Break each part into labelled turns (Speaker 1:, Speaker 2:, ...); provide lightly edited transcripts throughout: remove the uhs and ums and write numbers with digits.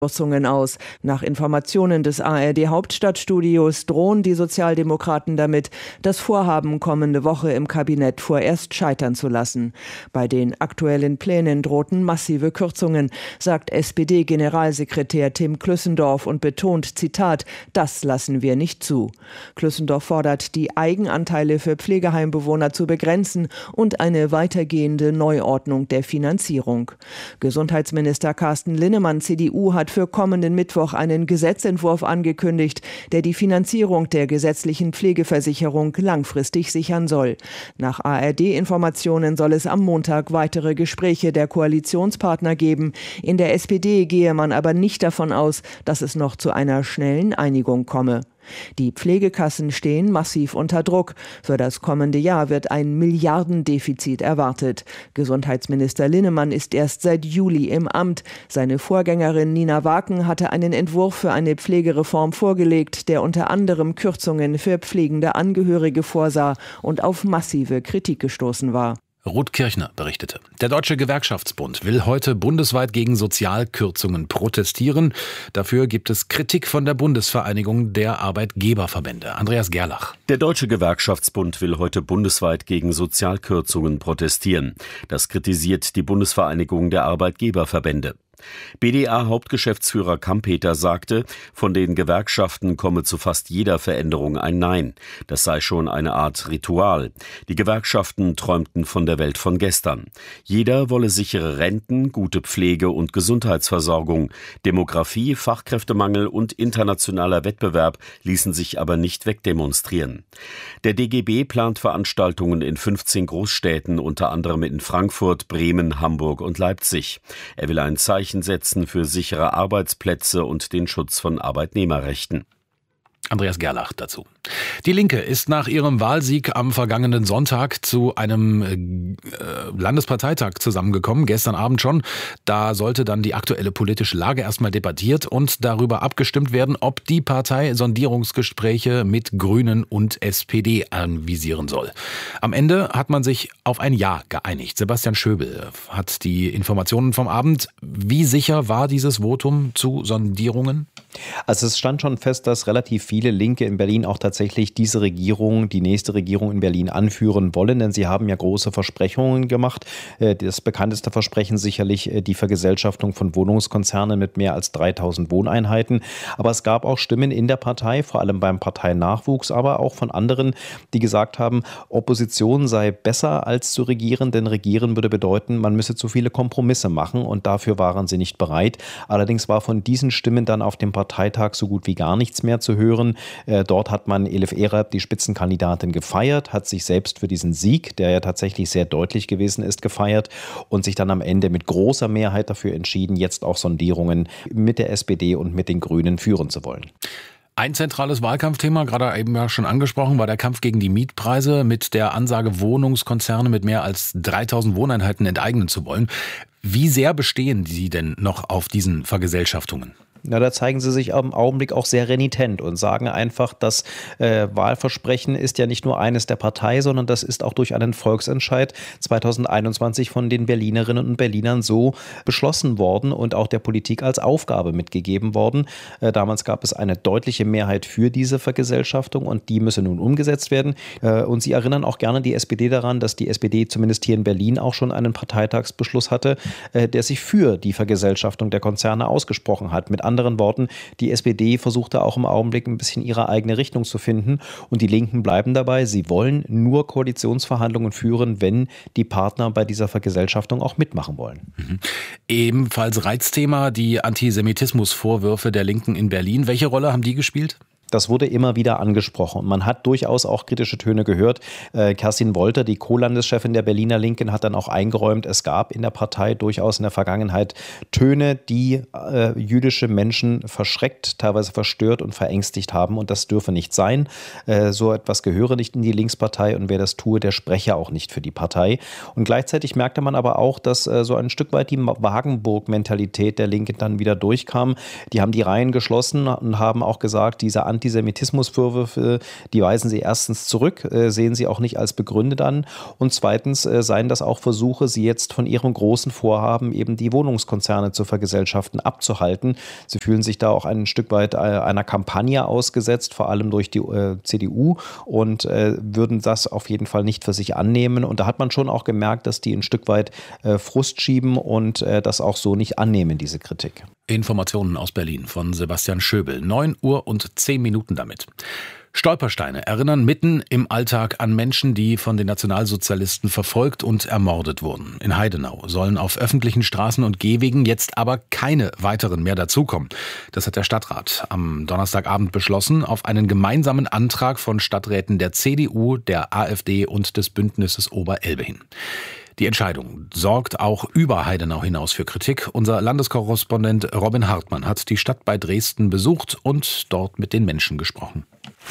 Speaker 1: Kürzungen aus. Nach Informationen des ARD-Hauptstadtstudios drohen die Sozialdemokraten damit, das Vorhaben kommende Woche im Kabinett vorerst scheitern zu lassen. Bei den aktuellen Plänen drohten massive Kürzungen, sagt SPD-Generalsekretär Tim Klüssendorf und betont, Zitat, das lassen wir nicht zu. Klüssendorf fordert, die Eigenanteile für Pflegeheimbewohner zu begrenzen und eine weitergehende Neuordnung der Finanzierung. Gesundheitsminister Carsten Linnemann, CDU, hat für kommenden Mittwoch einen Gesetzentwurf angekündigt, der die Finanzierung der gesetzlichen Pflegeversicherung langfristig sichern soll. Nach ARD-Informationen soll es am Montag weitere Gespräche der Koalitionspartner geben. In der SPD gehe man aber nicht davon aus, dass es noch zu einer schnellen Einigung komme. Die Pflegekassen stehen massiv unter Druck. Für das kommende Jahr wird ein Milliardendefizit erwartet. Gesundheitsminister Linnemann ist erst seit Juli im Amt. Seine Vorgängerin Nina Waken hatte einen Entwurf für eine Pflegereform vorgelegt, der unter anderem Kürzungen für pflegende Angehörige vorsah und auf massive Kritik gestoßen war.
Speaker 2: Ruth Kirchner berichtete. Der Deutsche Gewerkschaftsbund will heute bundesweit gegen Sozialkürzungen protestieren. Dafür gibt es Kritik von der Bundesvereinigung der Arbeitgeberverbände. Andreas Gerlach.
Speaker 3: Der Deutsche Gewerkschaftsbund will heute bundesweit gegen Sozialkürzungen protestieren. Das kritisiert die Bundesvereinigung der Arbeitgeberverbände. BDA-Hauptgeschäftsführer Kampeter sagte, von den Gewerkschaften komme zu fast jeder Veränderung ein Nein. Das sei schon eine Art Ritual. Die Gewerkschaften träumten von der Welt von gestern. Jeder wolle sichere Renten, gute Pflege und Gesundheitsversorgung. Demografie, Fachkräftemangel und internationaler Wettbewerb ließen sich aber nicht wegdemonstrieren. Der DGB plant Veranstaltungen in 15 Großstädten, unter anderem in Frankfurt, Bremen, Hamburg und Leipzig. Er will ein Zeichen setzen für sichere Arbeitsplätze und den Schutz von Arbeitnehmerrechten.
Speaker 2: Andreas Gerlach dazu. Die Linke ist nach ihrem Wahlsieg am vergangenen Sonntag zu einem Landesparteitag zusammengekommen, gestern Abend schon. Da sollte dann die aktuelle politische Lage erstmal debattiert und darüber abgestimmt werden, ob die Partei Sondierungsgespräche mit Grünen und SPD anvisieren soll. Am Ende hat man sich auf ein Ja geeinigt. Sebastian Schöbel hat die Informationen vom Abend. Wie sicher war dieses Votum zu Sondierungen?
Speaker 4: Also es stand schon fest, dass relativ viele Linke in Berlin auch tatsächlich diese Regierung, die nächste Regierung in Berlin anführen wollen, denn sie haben ja große Versprechungen gemacht. Das bekannteste Versprechen sicherlich die Vergesellschaftung von Wohnungskonzernen mit mehr als 3000 Wohneinheiten. Aber es gab auch Stimmen in der Partei, vor allem beim Parteinachwuchs, aber auch von anderen, die gesagt haben, Opposition sei besser als zu regieren, denn regieren würde bedeuten, man müsse zu viele Kompromisse machen und dafür waren sie nicht bereit. Allerdings war von diesen Stimmen dann auf dem Parteitag so gut wie gar nichts mehr zu hören. Dort hat man Elif Ereb, die Spitzenkandidatin, gefeiert, hat sich selbst für diesen Sieg, der ja tatsächlich sehr deutlich gewesen ist, gefeiert und sich dann am Ende mit großer Mehrheit dafür entschieden, jetzt auch Sondierungen mit der SPD und mit den Grünen führen zu wollen.
Speaker 2: Ein zentrales Wahlkampfthema, gerade eben ja schon angesprochen, war der Kampf gegen die Mietpreise mit der Ansage, Wohnungskonzerne mit mehr als 3000 Wohneinheiten enteignen zu wollen. Wie sehr bestehen Sie denn noch auf diesen Vergesellschaftungen?
Speaker 4: Na, da zeigen sie sich im Augenblick auch sehr renitent und sagen einfach, das Wahlversprechen ist ja nicht nur eines der Partei, sondern das ist auch durch einen Volksentscheid 2021 von den Berlinerinnen und Berlinern so beschlossen worden und auch der Politik als Aufgabe mitgegeben worden. Damals gab es eine deutliche Mehrheit für diese Vergesellschaftung und die müsse nun umgesetzt werden. Und sie erinnern auch gerne die SPD daran, dass die SPD zumindest hier in Berlin auch schon einen Parteitagsbeschluss hatte, der sich für die Vergesellschaftung der Konzerne ausgesprochen hat. Mit anderen Worten, die SPD versucht da auch im Augenblick ein bisschen ihre eigene Richtung zu finden und die Linken bleiben dabei. Sie wollen nur Koalitionsverhandlungen führen, wenn die Partner bei dieser Vergesellschaftung auch mitmachen wollen.
Speaker 2: Ebenfalls Reizthema die Antisemitismusvorwürfe der Linken in Berlin. Welche Rolle haben die gespielt?
Speaker 4: Das wurde immer wieder angesprochen und man hat durchaus auch kritische Töne gehört. Kerstin Wolter, die Co-Landeschefin der Berliner Linken, hat dann auch eingeräumt, es gab in der Partei durchaus in der Vergangenheit Töne, die jüdische Menschen verschreckt, teilweise verstört und verängstigt haben und das dürfe nicht sein. So etwas gehöre nicht in die Linkspartei und wer das tue, der spreche auch nicht für die Partei. Und gleichzeitig merkte man aber auch, dass so ein Stück weit die Wagenburg-Mentalität der Linken dann wieder durchkam. Die haben die Reihen geschlossen und haben auch gesagt, diese Antisemitismusvorwürfe, die weisen sie erstens zurück, sehen sie auch nicht als begründet an. Und zweitens seien das auch Versuche, sie jetzt von ihrem großen Vorhaben, eben die Wohnungskonzerne zu vergesellschaften, abzuhalten. Sie fühlen sich da auch ein Stück weit einer Kampagne ausgesetzt, vor allem durch die CDU, und würden das auf jeden Fall nicht für sich annehmen. Und da hat man schon auch gemerkt, dass die ein Stück weit Frust schieben und das auch so nicht annehmen, diese Kritik.
Speaker 2: Informationen aus Berlin von Sebastian Schöbel. 9:10 damit. Stolpersteine erinnern mitten im Alltag an Menschen, die von den Nationalsozialisten verfolgt und ermordet wurden. In Heidenau sollen auf öffentlichen Straßen und Gehwegen jetzt aber keine weiteren mehr dazukommen. Das hat der Stadtrat am Donnerstagabend beschlossen, auf einen gemeinsamen Antrag von Stadträten der CDU, der AfD und des Bündnisses Oberelbe hin. Die Entscheidung sorgt auch über Heidenau hinaus für Kritik. Unser Landeskorrespondent Robin Hartmann hat die Stadt bei Dresden besucht und dort mit den Menschen gesprochen.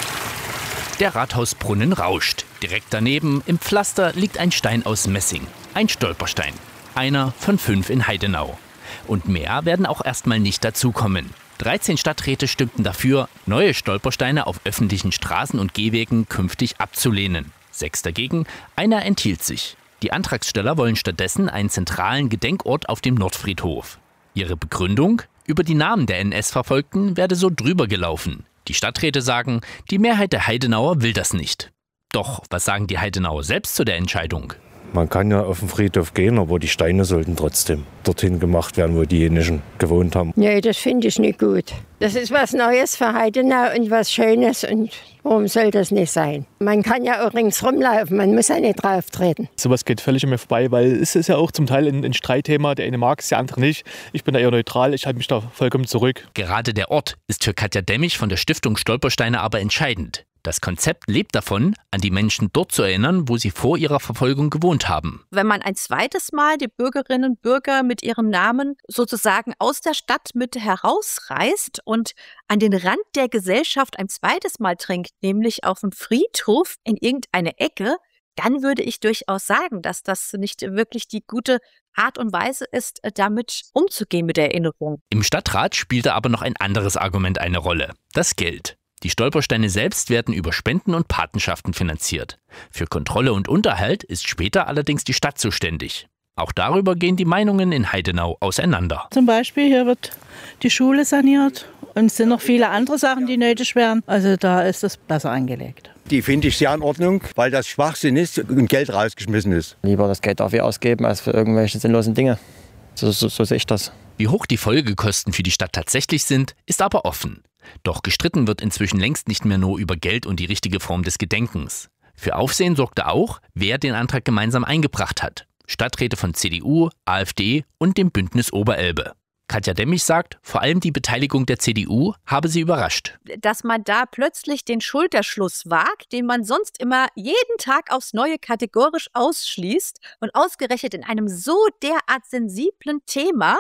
Speaker 5: Der Rathausbrunnen rauscht. Direkt daneben im Pflaster liegt ein Stein aus Messing. Ein Stolperstein. Einer von 5 in Heidenau. Und mehr werden auch erstmal nicht dazukommen. 13 Stadträte stimmten dafür, neue Stolpersteine auf öffentlichen Straßen und Gehwegen künftig abzulehnen. 6 dagegen, einer enthielt sich. Die Antragsteller wollen stattdessen einen zentralen Gedenkort auf dem Nordfriedhof. Ihre Begründung? Über die Namen der NS-Verfolgten werde so drüber gelaufen. Die Stadträte sagen, die Mehrheit der Heidenauer will das nicht. Doch, was sagen die Heidenauer selbst zu der Entscheidung?
Speaker 6: Man kann ja auf den Friedhof gehen, aber die Steine sollten trotzdem dorthin gemacht werden, wo diejenigen gewohnt haben.
Speaker 7: Nee, das finde ich nicht gut. Das ist was Neues für Heidenau und was Schönes, und warum soll das nicht sein? Man kann ja auch ringsrum laufen, man muss ja nicht drauf treten.
Speaker 8: Sowas geht völlig an mir vorbei, weil es ist ja auch zum Teil ein Streitthema. Der eine mag es, der andere nicht. Ich bin da eher neutral, ich halte mich da vollkommen zurück.
Speaker 5: Gerade der Ort ist für Katja Demmich von der Stiftung Stolpersteine aber entscheidend. Das Konzept lebt davon, an die Menschen dort zu erinnern, wo sie vor ihrer Verfolgung gewohnt haben.
Speaker 9: Wenn man ein zweites Mal die Bürgerinnen und Bürger mit ihrem Namen sozusagen aus der Stadt mit herausreißt und an den Rand der Gesellschaft ein zweites Mal drängt, nämlich auf dem Friedhof in irgendeine Ecke, dann würde ich durchaus sagen, dass das nicht wirklich die gute Art und Weise ist, damit umzugehen mit der Erinnerung.
Speaker 5: Im Stadtrat spielte aber noch ein anderes Argument eine Rolle: das Geld. Die Stolpersteine selbst werden über Spenden und Patenschaften finanziert. Für Kontrolle und Unterhalt ist später allerdings die Stadt zuständig. Auch darüber gehen die Meinungen in Heidenau auseinander.
Speaker 10: Zum Beispiel hier wird die Schule saniert und es sind noch viele andere Sachen, die nötig wären. Also da ist es besser angelegt.
Speaker 11: Die finde ich sehr in Ordnung, weil das Schwachsinn ist und Geld rausgeschmissen ist.
Speaker 12: Lieber das Geld dafür ausgeben als für irgendwelche sinnlosen Dinge. So sehe ich das.
Speaker 5: Wie hoch die Folgekosten für die Stadt tatsächlich sind, ist aber offen. Doch gestritten wird inzwischen längst nicht mehr nur über Geld und die richtige Form des Gedenkens. Für Aufsehen sorgte auch, wer den Antrag gemeinsam eingebracht hat. Stadträte von CDU, AfD und dem Bündnis Oberelbe. Katja Demmich sagt, vor allem die Beteiligung der CDU habe sie überrascht.
Speaker 9: Dass man da plötzlich den Schulterschluss wagt, den man sonst immer jeden Tag aufs Neue kategorisch ausschließt und ausgerechnet in einem so derart sensiblen Thema,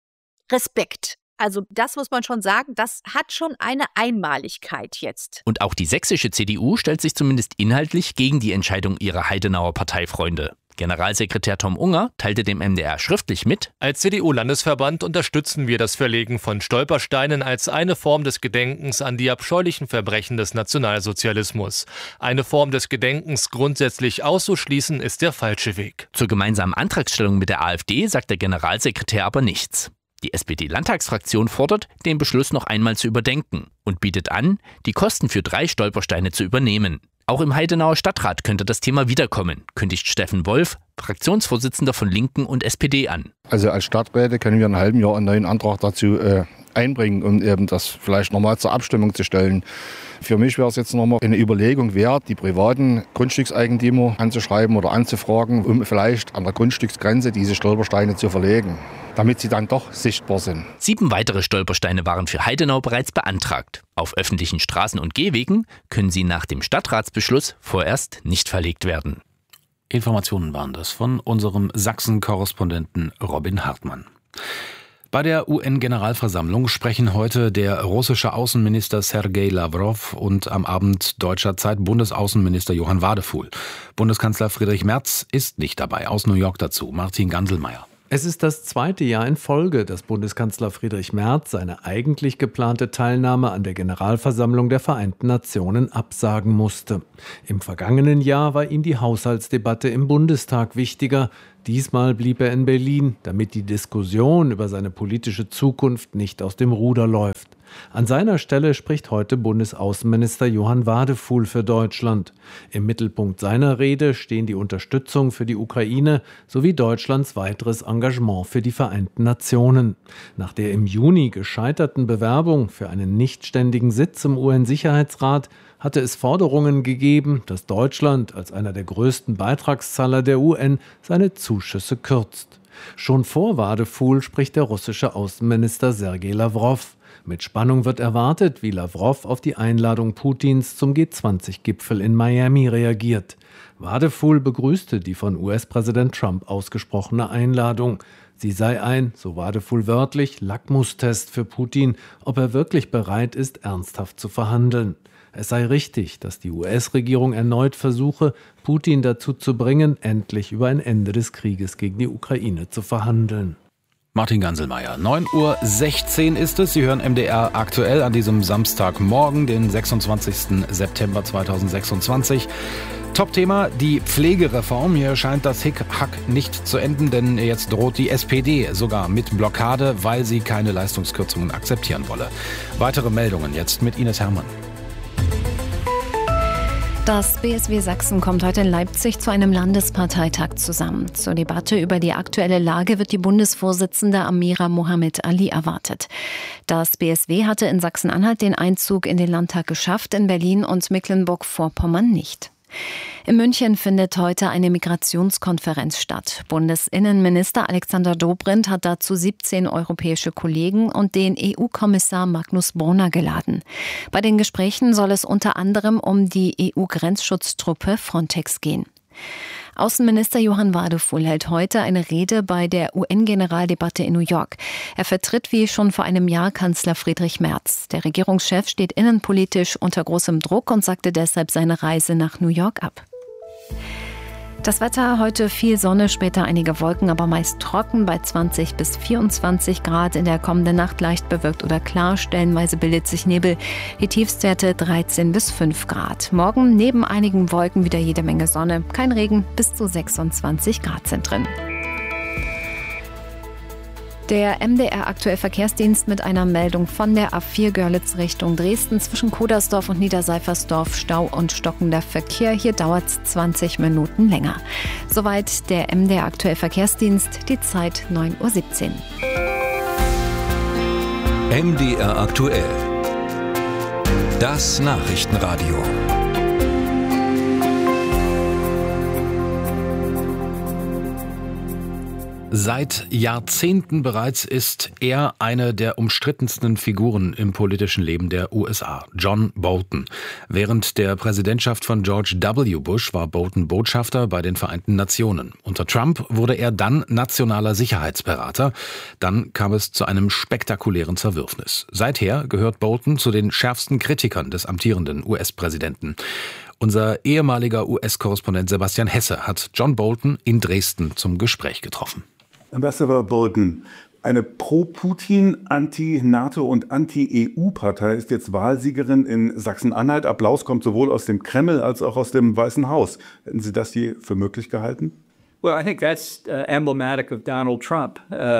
Speaker 9: Respekt. Also das muss man schon sagen, das hat schon eine Einmaligkeit jetzt.
Speaker 5: Und auch die sächsische CDU stellt sich zumindest inhaltlich gegen die Entscheidung ihrer Heidenauer Parteifreunde. Generalsekretär Tom Unger teilte dem MDR schriftlich mit:
Speaker 13: Als CDU-Landesverband unterstützen wir das Verlegen von Stolpersteinen als eine Form des Gedenkens an die abscheulichen Verbrechen des Nationalsozialismus. Eine Form des Gedenkens grundsätzlich auszuschließen, ist der falsche Weg.
Speaker 5: Zur gemeinsamen Antragstellung mit der AfD sagt der Generalsekretär aber nichts. Die SPD-Landtagsfraktion fordert, den Beschluss noch einmal zu überdenken und bietet an, die Kosten für 3 Stolpersteine zu übernehmen. Auch im Heidenauer Stadtrat könnte das Thema wiederkommen, kündigt Steffen Wolf, Fraktionsvorsitzender von Linken und SPD, an.
Speaker 6: Also als Stadträte können wir in einem halben Jahr einen neuen Antrag dazu einbringen, um eben das vielleicht nochmal zur Abstimmung zu stellen. Für mich wäre es jetzt nochmal eine Überlegung wert, die privaten Grundstückseigentümer anzuschreiben oder anzufragen, um vielleicht an der Grundstücksgrenze diese Stolpersteine zu verlegen, damit sie dann doch sichtbar sind.
Speaker 5: 7 weitere Stolpersteine waren für Heidenau bereits beantragt. Auf öffentlichen Straßen und Gehwegen können sie nach dem Stadtratsbeschluss vorerst nicht verlegt werden.
Speaker 2: Informationen waren das von unserem Sachsen-Korrespondenten Robin Hartmann. Bei der UN-Generalversammlung sprechen heute der russische Außenminister Sergei Lavrov und am Abend deutscher Zeit Bundesaußenminister Johann Wadefuhl. Bundeskanzler Friedrich Merz ist nicht dabei. Aus New York dazu Martin Ganselmeier.
Speaker 14: Es ist das zweite Jahr in Folge, dass Bundeskanzler Friedrich Merz seine eigentlich geplante Teilnahme an der Generalversammlung der Vereinten Nationen absagen musste. Im vergangenen Jahr war ihm die Haushaltsdebatte im Bundestag wichtiger. Diesmal blieb er in Berlin, damit die Diskussion über seine politische Zukunft nicht aus dem Ruder läuft. An seiner Stelle spricht heute Bundesaußenminister Johann Wadefuhl für Deutschland. Im Mittelpunkt seiner Rede stehen die Unterstützung für die Ukraine sowie Deutschlands weiteres Engagement für die Vereinten Nationen. Nach der im Juni gescheiterten Bewerbung für einen nichtständigen Sitz im UN-Sicherheitsrat hatte es Forderungen gegeben, dass Deutschland als einer der größten Beitragszahler der UN seine Zuschüsse kürzt. Schon vor Wadefuhl spricht der russische Außenminister Sergei Lawrow. Mit Spannung wird erwartet, wie Lawrow auf die Einladung Putins zum G20-Gipfel in Miami reagiert. Wadefuhl begrüßte die von US-Präsident Trump ausgesprochene Einladung. Sie sei ein, so Wadefuhl wörtlich, Lackmustest für Putin, ob er wirklich bereit ist, ernsthaft zu verhandeln. Es sei richtig, dass die US-Regierung erneut versuche, Putin dazu zu bringen, endlich über ein Ende des Krieges gegen die Ukraine zu verhandeln.
Speaker 2: Martin Ganselmeier, 9:16 Uhr ist es. Sie hören MDR aktuell an diesem Samstagmorgen, den 26. September 2026. Top-Thema, die Pflegereform. Hier scheint das Hickhack nicht zu enden, denn jetzt droht die SPD sogar mit Blockade, weil sie keine Leistungskürzungen akzeptieren wolle. Weitere Meldungen jetzt mit Ines Herrmann.
Speaker 15: Das BSW Sachsen kommt heute in Leipzig zu einem Landesparteitag zusammen. Zur Debatte über die aktuelle Lage wird die Bundesvorsitzende Amira Mohamed Ali erwartet. Das BSW hatte in Sachsen-Anhalt den Einzug in den Landtag geschafft, in Berlin und Mecklenburg-Vorpommern nicht. In München findet heute eine Migrationskonferenz statt. Bundesinnenminister Alexander Dobrindt hat dazu 17 europäische Kollegen und den EU-Kommissar Magnus Brunner geladen. Bei den Gesprächen soll es unter anderem um die EU-Grenzschutztruppe Frontex gehen. Außenminister Johann Wadefuhl hält heute eine Rede bei der UN-Generaldebatte in New York. Er vertritt wie schon vor einem Jahr Kanzler Friedrich Merz. Der Regierungschef steht innenpolitisch unter großem Druck und sagte deshalb seine Reise nach New York ab. Das Wetter heute viel Sonne, später einige Wolken, aber meist trocken bei 20 bis 24 Grad. In der kommenden Nacht leicht bewölkt oder klar, stellenweise bildet sich Nebel. Die Tiefstwerte 13 bis 5 Grad. Morgen neben einigen Wolken wieder jede Menge Sonne. Kein Regen, bis zu 26 Grad sind drin. Der MDR aktuell Verkehrsdienst mit einer Meldung von der A4 Görlitz Richtung Dresden zwischen Kodersdorf und Niederseifersdorf, Stau und stockender Verkehr. Hier dauert es 20 Minuten länger. Soweit der MDR aktuell Verkehrsdienst, die Zeit 9:17 Uhr.
Speaker 16: MDR aktuell. Das Nachrichtenradio.
Speaker 2: Seit Jahrzehnten bereits ist er eine der umstrittensten Figuren im politischen Leben der USA, John Bolton. Während der Präsidentschaft von George W. Bush war Bolton Botschafter bei den Vereinten Nationen. Unter Trump wurde er dann nationaler Sicherheitsberater. Dann kam es zu einem spektakulären Zerwürfnis. Seither gehört Bolton zu den schärfsten Kritikern des amtierenden US-Präsidenten. Unser ehemaliger US-Korrespondent Sebastian Hesse hat John Bolton in Dresden zum Gespräch getroffen.
Speaker 17: Ambassador Bolton, eine Pro-Putin, Anti-NATO und Anti-EU-Partei ist jetzt Wahlsiegerin in Sachsen-Anhalt. Applaus kommt sowohl aus dem Kreml als auch aus dem Weißen Haus. Hätten Sie das je für möglich gehalten?
Speaker 18: Well, I think that's emblematic of Donald Trump.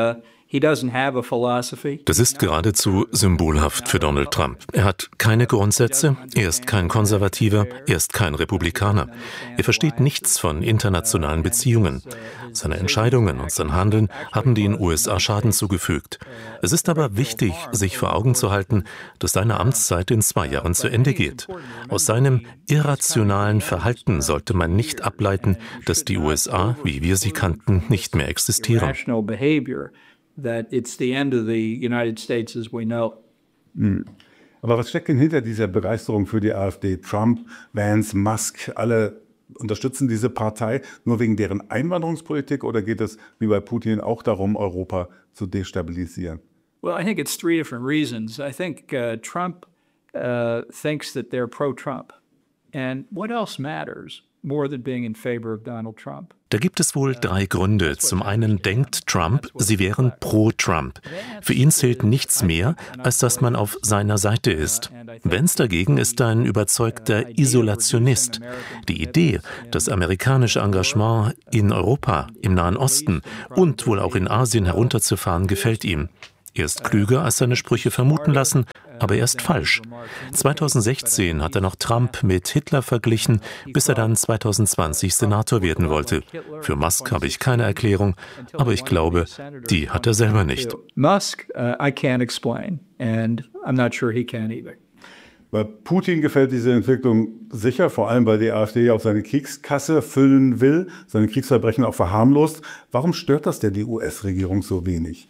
Speaker 19: Das ist geradezu symbolhaft für Donald Trump. Er hat keine Grundsätze, er ist kein Konservativer, er ist kein Republikaner. Er versteht nichts von internationalen Beziehungen. Seine Entscheidungen und sein Handeln haben den USA Schaden zugefügt. Es ist aber wichtig, sich vor Augen zu halten, dass seine Amtszeit in 2 Jahren zu Ende geht. Aus seinem irrationalen Verhalten sollte man nicht ableiten, dass die USA, wie wir sie kannten, nicht mehr existieren.
Speaker 18: That it's the end of the United States as we know.
Speaker 17: Aber was steckt denn hinter dieser Begeisterung für die AfD? Trump, Vance, Musk, alle unterstützen diese Partei nur wegen deren Einwanderungspolitik oder geht es wie bei Putin auch darum, Europa zu destabilisieren?
Speaker 18: Well, I think it's 3 different reasons. I think Trump thinks that they're pro-Trump. And what else matters more than being in favor of Donald Trump.
Speaker 19: Da gibt es wohl 3 Gründe. Zum einen denkt Trump, sie wären pro-Trump. Für ihn zählt nichts mehr, als dass man auf seiner Seite ist. Vance dagegen ist ein überzeugter Isolationist. Die Idee, das amerikanische Engagement in Europa, im Nahen Osten und wohl auch in Asien herunterzufahren, gefällt ihm. Er ist klüger, als seine Sprüche vermuten lassen, aber er ist falsch. 2016 hat er noch Trump mit Hitler verglichen, bis er dann 2020 Senator werden wollte. Für Musk habe ich keine Erklärung, aber ich glaube, die hat er selber nicht.
Speaker 18: Musk, I can't explain, and I'm not sure he can either.
Speaker 17: Bei Putin gefällt diese Entwicklung sicher, vor allem weil die AfD auch seine Kriegskasse füllen will, seine Kriegsverbrechen auch verharmlost. Warum stört das denn die US-Regierung so wenig?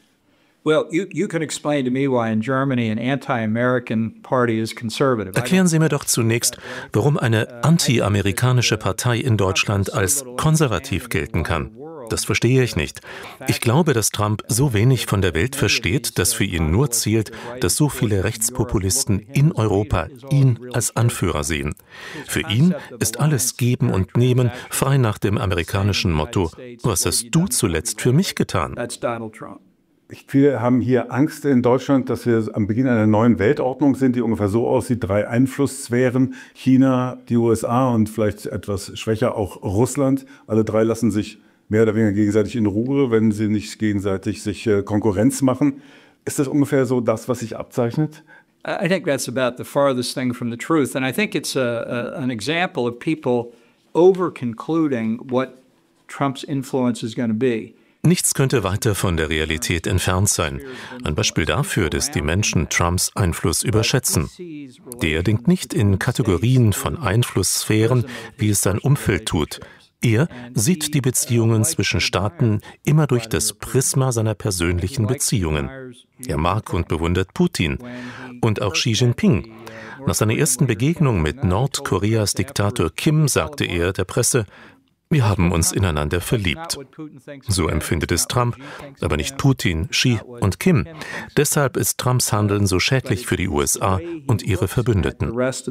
Speaker 19: Erklären Sie mir doch zunächst, warum eine anti-amerikanische Partei in Deutschland als konservativ gelten kann. Das verstehe ich nicht. Ich glaube, dass Trump so wenig von der Welt versteht, dass für ihn nur zählt, dass so viele Rechtspopulisten in Europa ihn als Anführer sehen. Für ihn ist alles Geben und Nehmen frei nach dem amerikanischen Motto: Was hast du zuletzt für mich getan?
Speaker 17: Viele haben hier Angst in Deutschland, dass wir am Beginn einer neuen Weltordnung sind, die ungefähr so aussieht: 3 Einflusssphären, China, die USA und vielleicht etwas schwächer auch Russland. Alle 3 lassen sich mehr oder weniger gegenseitig in Ruhe, wenn sie nicht gegenseitig sich Konkurrenz machen. Ist das ungefähr so das, was sich abzeichnet?
Speaker 18: I think that's about the farthest thing from the truth. And I think it's an example of people over-concluding what Trump's influence is going to be.
Speaker 19: Nichts könnte weiter von der Realität entfernt sein. Ein Beispiel dafür, dass die Menschen Trumps Einfluss überschätzen. Der denkt nicht in Kategorien von Einflusssphären, wie es sein Umfeld tut. Er sieht die Beziehungen zwischen Staaten immer durch das Prisma seiner persönlichen Beziehungen. Er mag und bewundert Putin und auch Xi Jinping. Nach seiner ersten Begegnung mit Nordkoreas Diktator Kim sagte er der Presse: Wir haben uns ineinander verliebt. So empfindet es Trump, aber nicht Putin, Xi und Kim. Deshalb ist Trumps Handeln so schädlich für die USA und ihre Verbündeten.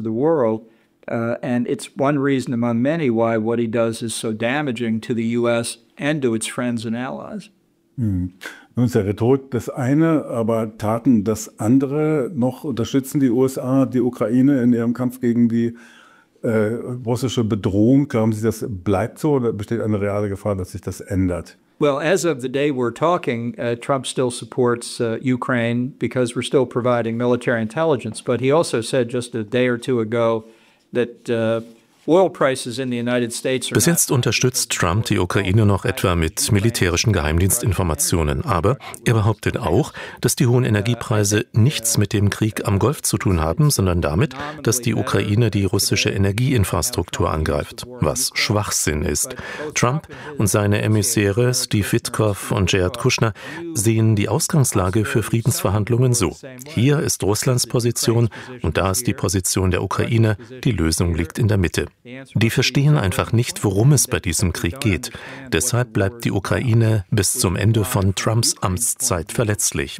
Speaker 18: And it's one reason among many why what he does is so damaging to the US and to its friends and allies.
Speaker 17: Nun ist ja Rhetorik das eine, aber Taten das andere. Noch unterstützen die USA die Ukraine in ihrem Kampf gegen die russische Bedrohung. Glauben Sie, das bleibt so oder besteht eine reale Gefahr, dass sich das ändert?
Speaker 18: Well, as of the day we're talking, Trump still supports Ukraine because we're still providing military intelligence. But he also said just a day or two ago that oil prices in the United States are
Speaker 19: Bis jetzt unterstützt Trump die Ukraine noch etwa mit militärischen Geheimdienstinformationen. Aber er behauptet auch, dass die hohen Energiepreise nichts mit dem Krieg am Golf zu tun haben, sondern damit, dass die Ukraine die russische Energieinfrastruktur angreift, was Schwachsinn ist. Trump und seine Emissäre Steve Witkoff und Jared Kushner sehen die Ausgangslage für Friedensverhandlungen so: Hier ist Russlands Position und da ist die Position der Ukraine. Die Lösung liegt in der Mitte. Die verstehen einfach nicht, worum es bei diesem Krieg geht. Deshalb bleibt die Ukraine bis zum Ende von Trumps Amtszeit verletzlich.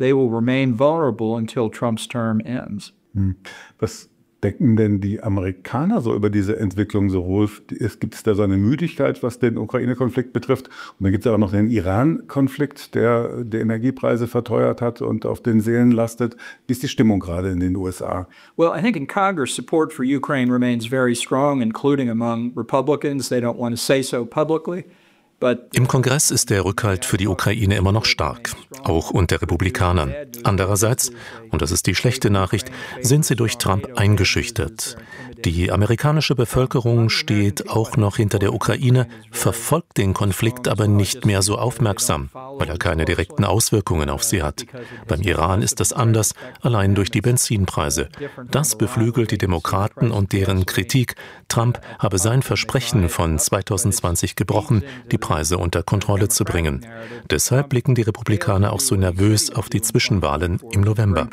Speaker 17: Was denken denn die Amerikaner so über diese Entwicklung? Sowohl gibt es da so eine Müdigkeit, was den Ukraine-Konflikt betrifft, und dann gibt es aber noch den Iran-Konflikt, der die Energiepreise verteuert hat und auf den Seelen lastet. Wie ist die Stimmung gerade in den USA?
Speaker 18: Well, I think in Congress support for Ukraine remains very strong, including among Republicans. They don't want to say so publicly.
Speaker 19: Im Kongress ist der Rückhalt für die Ukraine immer noch stark, auch unter Republikanern. Andererseits, und das ist die schlechte Nachricht, sind sie durch Trump eingeschüchtert. Die amerikanische Bevölkerung steht auch noch hinter der Ukraine, verfolgt den Konflikt aber nicht mehr so aufmerksam, weil er keine direkten Auswirkungen auf sie hat. Beim Iran ist das anders, allein durch die Benzinpreise. Das beflügelt die Demokraten und deren Kritik, Trump habe sein Versprechen von 2020 gebrochen, die Preise unter Kontrolle zu bringen. Deshalb blicken die Republikaner auch so nervös auf die Zwischenwahlen im November.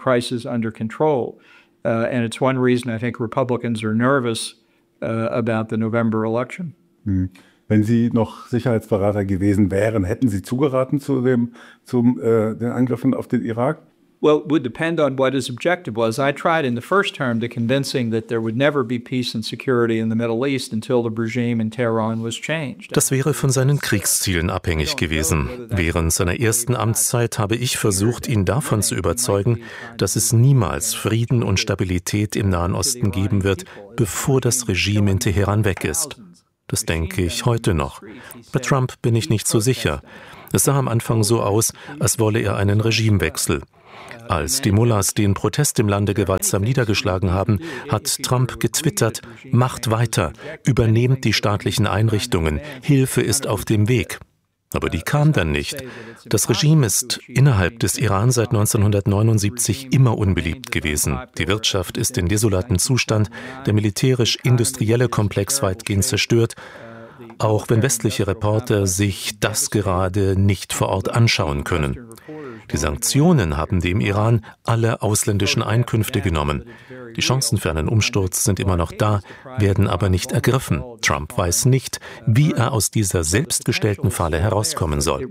Speaker 18: And it's one reason I think Republicans are nervous about the November election.
Speaker 17: Wenn Sie noch Sicherheitsberater gewesen wären, hätten Sie zugeraten zu den Angriffen auf den Irak?
Speaker 18: Well, it would depend on what his objective was. I tried in the first term to convince him that there would never be peace and security in the Middle East until the regime in Tehran was changed.
Speaker 19: Das wäre von seinen Kriegszielen abhängig gewesen. Während seiner ersten Amtszeit habe ich versucht, ihn davon zu überzeugen, dass es niemals Frieden und Stabilität im Nahen Osten geben wird, bevor das Regime in Teheran weg ist. Das denke ich heute noch. Bei Trump bin ich nicht so sicher. Es sah am Anfang so aus, als wolle er einen Regimewechsel. Als die Mullahs den Protest im Lande gewaltsam niedergeschlagen haben, hat Trump getwittert: Macht weiter, übernehmt die staatlichen Einrichtungen, Hilfe ist auf dem Weg. Aber die kam dann nicht. Das Regime ist innerhalb des Iran seit 1979 immer unbeliebt gewesen. Die Wirtschaft ist in desolatem Zustand, der militärisch-industrielle Komplex weitgehend zerstört, auch wenn westliche Reporter sich das gerade nicht vor Ort anschauen können. Die Sanktionen haben dem Iran alle ausländischen Einkünfte genommen. Die Chancen für einen Umsturz sind immer noch da, werden aber nicht ergriffen. Trump weiß nicht, wie er aus dieser selbstgestellten Falle herauskommen soll.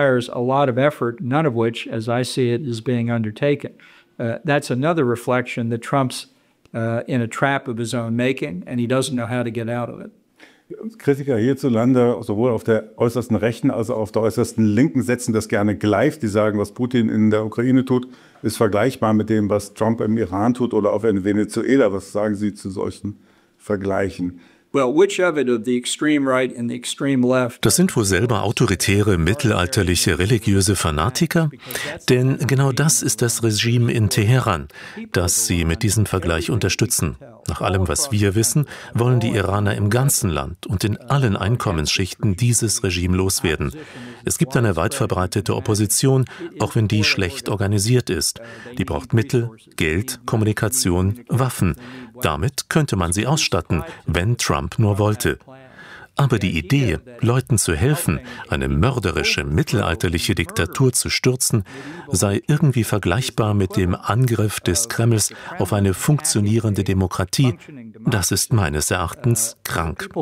Speaker 18: That's another reflection that Trump's in a trap of his own making, and he doesn't know how to get out of it.
Speaker 17: Kritiker hierzulande, sowohl auf der äußersten Rechten als auch auf der äußersten Linken, setzen das gerne gleich. Die sagen, was Putin in der Ukraine tut, ist vergleichbar mit dem, was Trump im Iran tut oder auch in Venezuela. Was sagen Sie zu solchen Vergleichen?
Speaker 19: Das sind wohl selber autoritäre, mittelalterliche, religiöse Fanatiker? Denn genau das ist das Regime in Teheran, das sie mit diesem Vergleich unterstützen. Nach allem, was wir wissen, wollen die Iraner im ganzen Land und in allen Einkommensschichten dieses Regime loswerden. Es gibt eine weit verbreitete Opposition, auch wenn die schlecht organisiert ist. Die braucht Mittel, Geld, Kommunikation, Waffen. Damit könnte man sie ausstatten, wenn Trump nur wollte. Aber die Idee, Leuten zu helfen, eine mörderische, mittelalterliche Diktatur zu stürzen, sei irgendwie vergleichbar mit dem Angriff des Kremls auf eine funktionierende Demokratie, das ist meines Erachtens krank.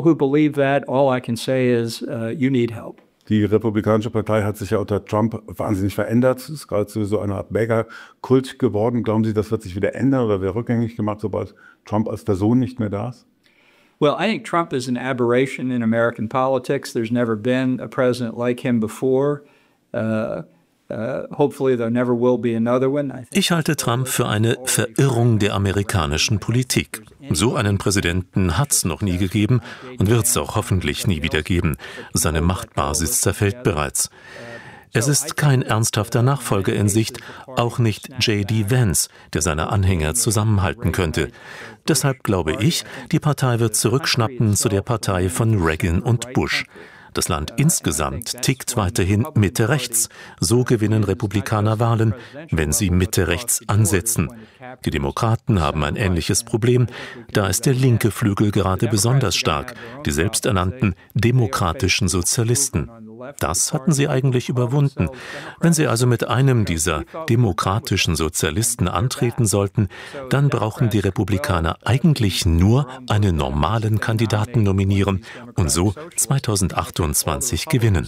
Speaker 17: Die Republikanische Partei hat sich ja unter Trump wahnsinnig verändert. Es ist gerade so eine Art Mega-Kult geworden. Glauben Sie, das wird sich wieder ändern oder wird rückgängig gemacht, sobald Trump als Person nicht mehr da ist?
Speaker 18: Well, I think Trump is an aberration in American politics. There's never been a president like him before. Hopefully there never will be another one.
Speaker 19: Ich halte Trump für eine Verirrung der amerikanischen Politik. So einen Präsidenten hat es noch nie gegeben und wird es auch hoffentlich nie wieder geben. Seine Machtbasis zerfällt bereits. Es ist kein ernsthafter Nachfolger in Sicht, auch nicht J.D. Vance, der seine Anhänger zusammenhalten könnte. Deshalb glaube ich, die Partei wird zurückschnappen zu der Partei von Reagan und Bush. Das Land insgesamt tickt weiterhin Mitte-rechts. So gewinnen Republikaner Wahlen, wenn sie Mitte-rechts ansetzen. Die Demokraten haben ein ähnliches Problem. Da ist der linke Flügel gerade besonders stark, die selbsternannten demokratischen Sozialisten. Das hatten sie eigentlich überwunden. Wenn sie also mit einem dieser demokratischen Sozialisten antreten sollten, dann brauchen die Republikaner eigentlich nur einen normalen Kandidaten nominieren und so 2028 gewinnen.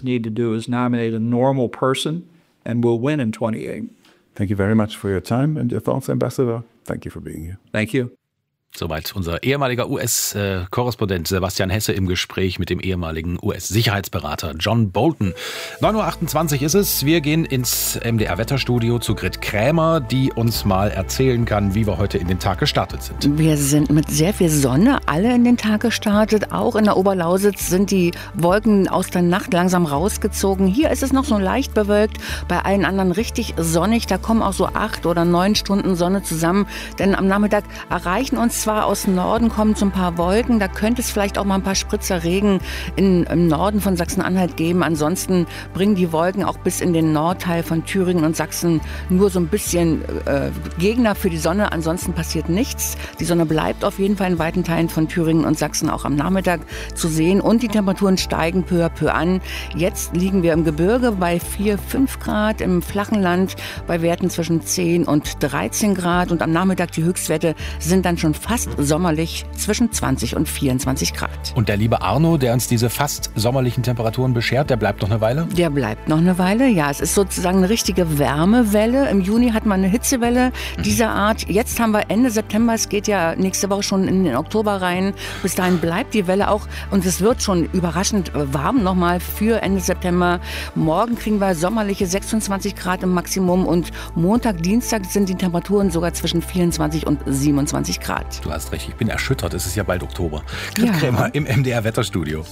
Speaker 17: Thank you very much for your time and your thoughts, Ambassador. Thank you for being here.
Speaker 18: Thank you.
Speaker 2: Soweit unser ehemaliger US-Korrespondent Sebastian Hesse im Gespräch mit dem ehemaligen US-Sicherheitsberater John Bolton. 9.28 Uhr ist es. Wir gehen ins MDR-Wetterstudio zu Grit Krämer, die uns mal erzählen kann, wie wir heute in den Tag gestartet sind.
Speaker 20: Wir sind mit sehr viel Sonne alle in den Tag gestartet. Auch in der Oberlausitz sind die Wolken aus der Nacht langsam rausgezogen. Hier ist es noch so leicht bewölkt, bei allen anderen richtig sonnig. Da kommen auch so 8 oder 9 Stunden Sonne zusammen. Denn am Nachmittag erreichen uns zwar aus dem Norden kommen so ein paar Wolken, da könnte es vielleicht auch mal ein paar Spritzer Regen im Norden von Sachsen-Anhalt geben. Ansonsten bringen die Wolken auch bis in den Nordteil von Thüringen und Sachsen nur so ein bisschen Gegner für die Sonne. Ansonsten passiert nichts. Die Sonne bleibt auf jeden Fall in weiten Teilen von Thüringen und Sachsen auch am Nachmittag zu sehen und die Temperaturen steigen peu à peu an. Jetzt liegen wir im Gebirge bei 4-5 Grad, im flachen Land bei Werten zwischen 10 und 13 Grad und am Nachmittag die Höchstwerte sind dann schon fast fast sommerlich zwischen 20 und 24 Grad.
Speaker 2: Und der liebe Arno, der uns diese fast sommerlichen Temperaturen beschert, der bleibt noch eine Weile?
Speaker 20: Der bleibt noch eine Weile, ja. Es ist sozusagen eine richtige Wärmewelle. Im Juni hat man eine Hitzewelle dieser Art. Jetzt haben wir Ende September, es geht ja nächste Woche schon in den Oktober rein. Bis dahin bleibt die Welle auch und es wird schon überraschend warm nochmal für Ende September. Morgen kriegen wir sommerliche 26 Grad im Maximum und Montag, Dienstag sind die Temperaturen sogar zwischen 24 und 27 Grad.
Speaker 2: Du hast recht, ich bin erschüttert, es ist ja bald Oktober. Grit Krämer im MDR-Wetterstudio.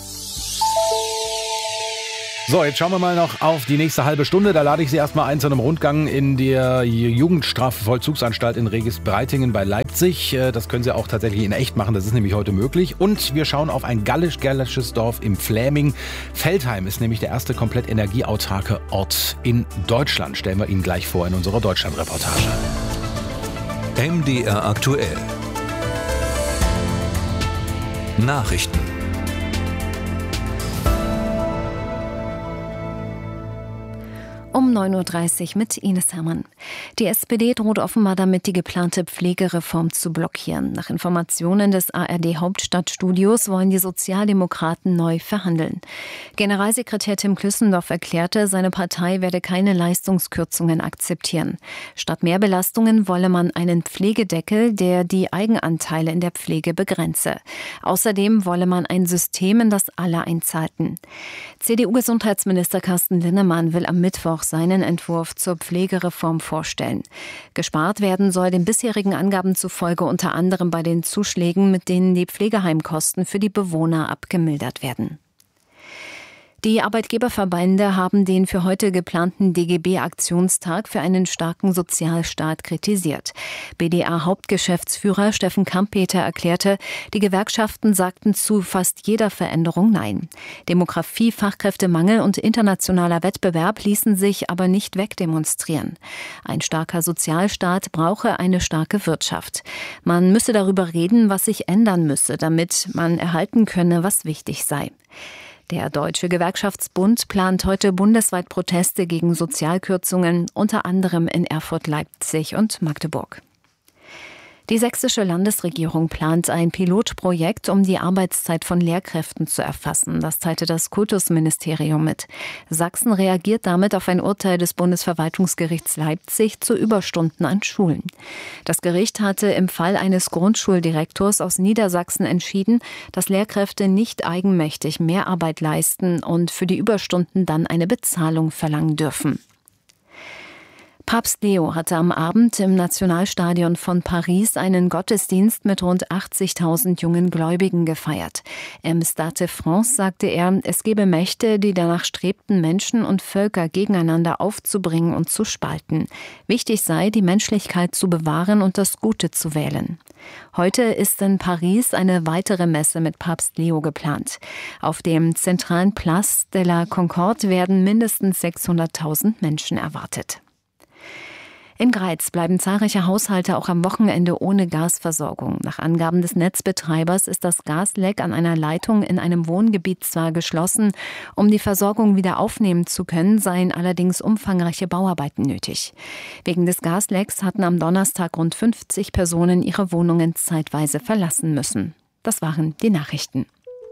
Speaker 2: So, jetzt schauen wir mal noch auf die nächste halbe Stunde. Da lade ich Sie erstmal ein zu einem Rundgang in der Jugendstrafvollzugsanstalt in Regis-Breitingen bei Leipzig. Das können Sie auch tatsächlich in echt machen, das ist nämlich heute möglich. Und wir schauen auf ein gallisches Dorf im Fläming. Veltheim ist nämlich der erste komplett energieautarke Ort in Deutschland. Stellen wir Ihnen gleich vor in unserer Deutschland-Reportage.
Speaker 16: MDR aktuell. Nachrichten.
Speaker 15: Um 9.30 Uhr mit Ines Hermann. Die SPD droht offenbar damit, die geplante Pflegereform zu blockieren. Nach Informationen des ARD-Hauptstadtstudios wollen die Sozialdemokraten neu verhandeln. Generalsekretär Tim Klüssendorf erklärte, seine Partei werde keine Leistungskürzungen akzeptieren. Statt mehr Belastungen wolle man einen Pflegedeckel, der die Eigenanteile in der Pflege begrenze. Außerdem wolle man ein System, in das alle einzahlten. CDU-Gesundheitsminister Carsten Linnemann will am Mittwoch seinen Entwurf zur Pflegereform vorstellen. Gespart werden soll den bisherigen Angaben zufolge unter anderem bei den Zuschlägen, mit denen die Pflegeheimkosten für die Bewohner abgemildert werden. Die Arbeitgeberverbände haben den für heute geplanten DGB-Aktionstag für einen starken Sozialstaat kritisiert. BDA-Hauptgeschäftsführer Steffen Kampeter erklärte, die Gewerkschaften sagten zu fast jeder Veränderung Nein. Demografie, Fachkräftemangel und internationaler Wettbewerb ließen sich aber nicht wegdemonstrieren. Ein starker Sozialstaat brauche eine starke Wirtschaft. Man müsse darüber reden, was sich ändern müsse, damit man erhalten könne, was wichtig sei. Der Deutsche Gewerkschaftsbund plant heute bundesweit Proteste gegen Sozialkürzungen, unter anderem in Erfurt, Leipzig und Magdeburg. Die sächsische Landesregierung plant ein Pilotprojekt, um die Arbeitszeit von Lehrkräften zu erfassen. Das teilte das Kultusministerium mit. Sachsen reagiert damit auf ein Urteil des Bundesverwaltungsgerichts Leipzig zu Überstunden an Schulen. Das Gericht hatte im Fall eines Grundschuldirektors aus Niedersachsen entschieden, dass Lehrkräfte nicht eigenmächtig mehr Arbeit leisten und für die Überstunden dann eine Bezahlung verlangen dürfen. Papst Leo hatte am Abend im Nationalstadion von Paris einen Gottesdienst mit rund 80.000 jungen Gläubigen gefeiert. Im Stade de France sagte er, es gebe Mächte, die danach strebten, Menschen und Völker gegeneinander aufzubringen und zu spalten. Wichtig sei, die Menschlichkeit zu bewahren und das Gute zu wählen. Heute ist in Paris eine weitere Messe mit Papst Leo geplant. Auf dem zentralen Place de la Concorde werden mindestens 600.000 Menschen erwartet. In Greiz bleiben zahlreiche Haushalte auch am Wochenende ohne Gasversorgung. Nach Angaben des Netzbetreibers ist das Gasleck an einer Leitung in einem Wohngebiet zwar geschlossen. Um die Versorgung wieder aufnehmen zu können, seien allerdings umfangreiche Bauarbeiten nötig. Wegen des Gaslecks hatten am Donnerstag rund 50 Personen ihre Wohnungen zeitweise verlassen müssen. Das waren die Nachrichten.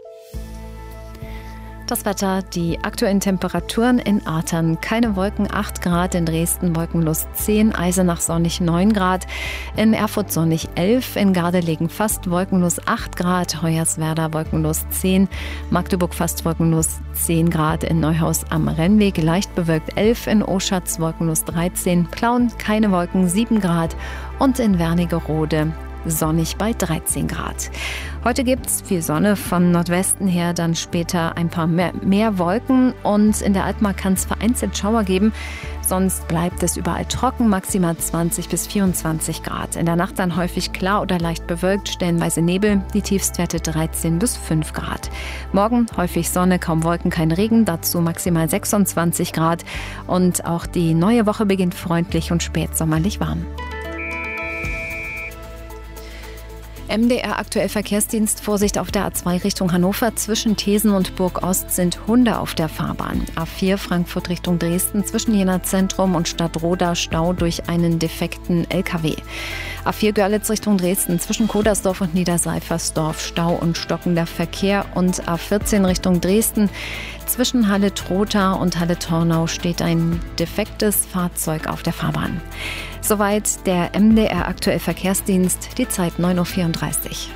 Speaker 15: Das Wetter, die aktuellen Temperaturen in Artern, keine Wolken, 8 Grad, in Dresden wolkenlos 10, Eisenach sonnig 9 Grad, in Erfurt sonnig 11, in Gardelegen fast wolkenlos 8 Grad, Hoyerswerda wolkenlos 10, Magdeburg fast wolkenlos 10 Grad, in Neuhaus am Rennweg leicht bewölkt 11, in Oschatz wolkenlos 13, Plauen keine Wolken 7 Grad und in Wernigerode sonnig bei 13 Grad. Heute gibt's viel Sonne von Nordwesten her, dann später ein paar mehr Wolken und in der Altmark kann es vereinzelt Schauer geben. Sonst bleibt es überall trocken, maximal 20 bis 24 Grad. In der Nacht dann häufig klar oder leicht bewölkt, stellenweise Nebel, die Tiefstwerte 13 bis 5 Grad. Morgen häufig Sonne, kaum Wolken, kein Regen, dazu maximal 26 Grad. Und auch die neue Woche beginnt freundlich und spätsommerlich warm. MDR aktuell Verkehrsdienst, Vorsicht auf der A2 Richtung Hannover. Zwischen Thesen und Burg Ost sind Hunde auf der Fahrbahn. A4 Frankfurt Richtung Dresden, zwischen Jena Zentrum und Stadtroda Stau durch einen defekten LKW. A4 Görlitz Richtung Dresden, zwischen Kodersdorf und Niederseifersdorf Stau und stockender Verkehr. Und A14 Richtung Dresden, zwischen Halle-Trotha und Halle-Tornau steht ein defektes Fahrzeug auf der Fahrbahn. Soweit der MDR aktuell Verkehrsdienst, die Zeit 9.34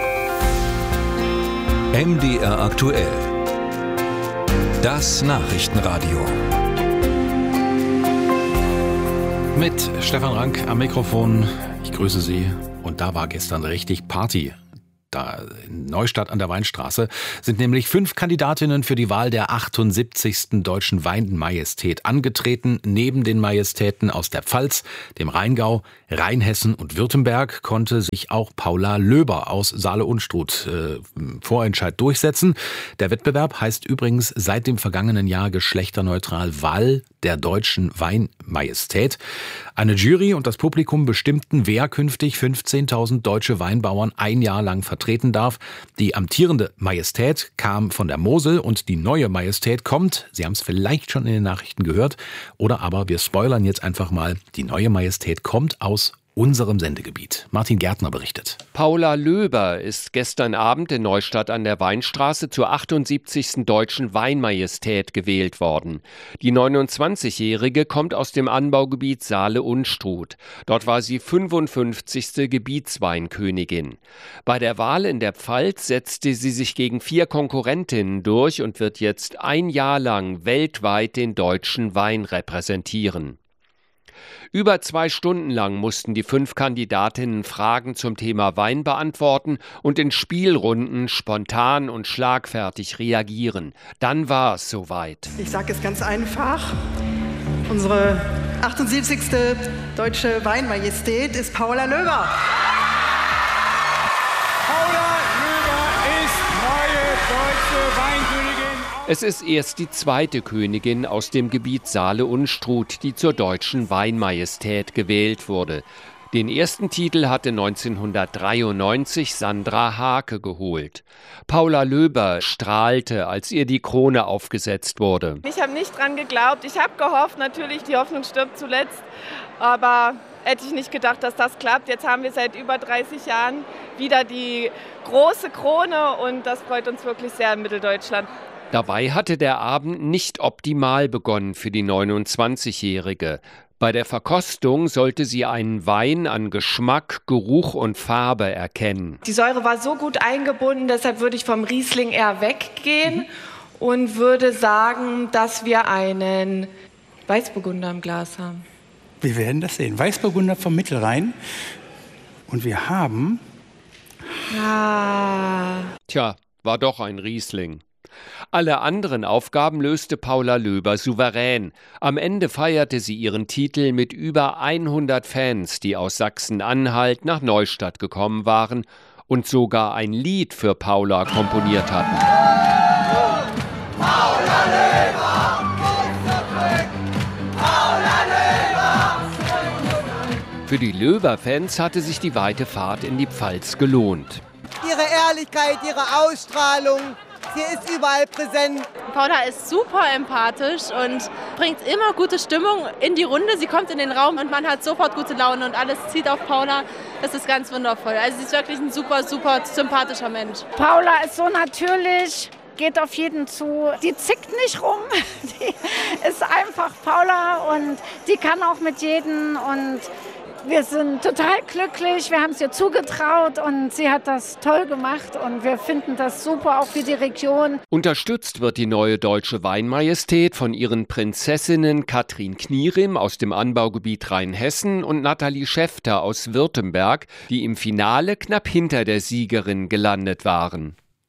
Speaker 16: Uhr. MDR aktuell. Das Nachrichtenradio.
Speaker 2: Mit Stefan Rank am Mikrofon. Ich grüße Sie. Und da war gestern richtig Party. Da in Neustadt an der Weinstraße sind nämlich 5 Kandidatinnen für die Wahl der 78. Deutschen Weinmajestät angetreten. Neben den Majestäten aus der Pfalz, dem Rheingau, Rheinhessen und Württemberg konnte sich auch Paula Löber aus Saale-Unstrut Vorentscheid durchsetzen. Der Wettbewerb heißt übrigens seit dem vergangenen Jahr geschlechterneutral Wahl der Deutschen Weinmajestät. Eine Jury und das Publikum bestimmten, wer künftig 15.000 deutsche Weinbauern ein Jahr lang vertreten darf. Die amtierende Majestät kam von der Mosel und die neue Majestät kommt, Sie haben es vielleicht schon in den Nachrichten gehört, oder aber wir spoilern jetzt einfach mal, die neue Majestät kommt aus unserem Sendegebiet. Martin Gärtner berichtet.
Speaker 21: Paula Löber ist gestern Abend in Neustadt an der Weinstraße zur 78. Deutschen Weinmajestät gewählt worden. Die 29-Jährige kommt aus dem Anbaugebiet Saale-Unstrut. Dort war sie 55. Gebietsweinkönigin. Bei der Wahl in der Pfalz setzte sie sich gegen 4 Konkurrentinnen durch und wird jetzt ein Jahr lang weltweit den deutschen Wein repräsentieren. Über 2 Stunden lang mussten die 5 Kandidatinnen Fragen zum Thema Wein beantworten und in Spielrunden spontan und schlagfertig reagieren. Dann war es soweit.
Speaker 22: Ich sage es ganz einfach. Unsere 78. Deutsche Weinmajestät ist Paula Löber.
Speaker 23: Paula Löber ist neue deutsche Weinkönigin.
Speaker 21: Es ist erst die 2. Königin aus dem Gebiet Saale-Unstrut, die zur Deutschen Weinmajestät gewählt wurde. Den ersten Titel hatte 1993 Sandra Hake geholt. Paula Löber strahlte, als ihr die Krone aufgesetzt wurde.
Speaker 24: Ich habe nicht dran geglaubt. Ich habe gehofft, natürlich, die Hoffnung stirbt zuletzt. Aber hätte ich nicht gedacht, dass das klappt. Jetzt haben wir seit über 30 Jahren wieder die große Krone und das freut uns wirklich sehr in Mitteldeutschland.
Speaker 21: Dabei hatte der Abend nicht optimal begonnen für die 29-Jährige. Bei der Verkostung sollte sie einen Wein an Geschmack, Geruch und Farbe erkennen.
Speaker 24: Die Säure war so gut eingebunden, deshalb würde ich vom Riesling eher weggehen und würde sagen, dass wir einen Weißburgunder im Glas haben.
Speaker 23: Wir werden das sehen. Weißburgunder vom Mittelrhein. Und wir haben...
Speaker 21: Tja, war doch ein Riesling. Alle anderen Aufgaben löste Paula Löber souverän. Am Ende feierte sie ihren Titel mit über 100 Fans, die aus Sachsen-Anhalt nach Neustadt gekommen waren und sogar ein Lied für Paula komponiert hatten.
Speaker 23: Paula Löber, Paula Löber.
Speaker 21: Für die Löber-Fans hatte sich die weite Fahrt in die Pfalz gelohnt.
Speaker 25: Ihre Ehrlichkeit, ihre Ausstrahlung, sie ist überall präsent.
Speaker 26: Paula ist super empathisch und bringt immer gute Stimmung in die Runde. Sie kommt in den Raum und man hat sofort gute Laune und alles zieht auf Paula. Das ist ganz wundervoll. Also sie ist wirklich ein super, super sympathischer Mensch.
Speaker 27: Paula ist so natürlich, geht auf jeden zu. Die zickt nicht rum. Die ist einfach Paula und die kann auch mit jedem und wir sind total glücklich, wir haben es ihr zugetraut und sie hat das toll gemacht und wir finden das super, auch für die Region.
Speaker 21: Unterstützt wird die neue Deutsche Weinmajestät von ihren Prinzessinnen Katrin Knierim aus dem Anbaugebiet Rheinhessen und Nathalie Schäfter aus Württemberg, die im Finale knapp hinter der Siegerin gelandet waren.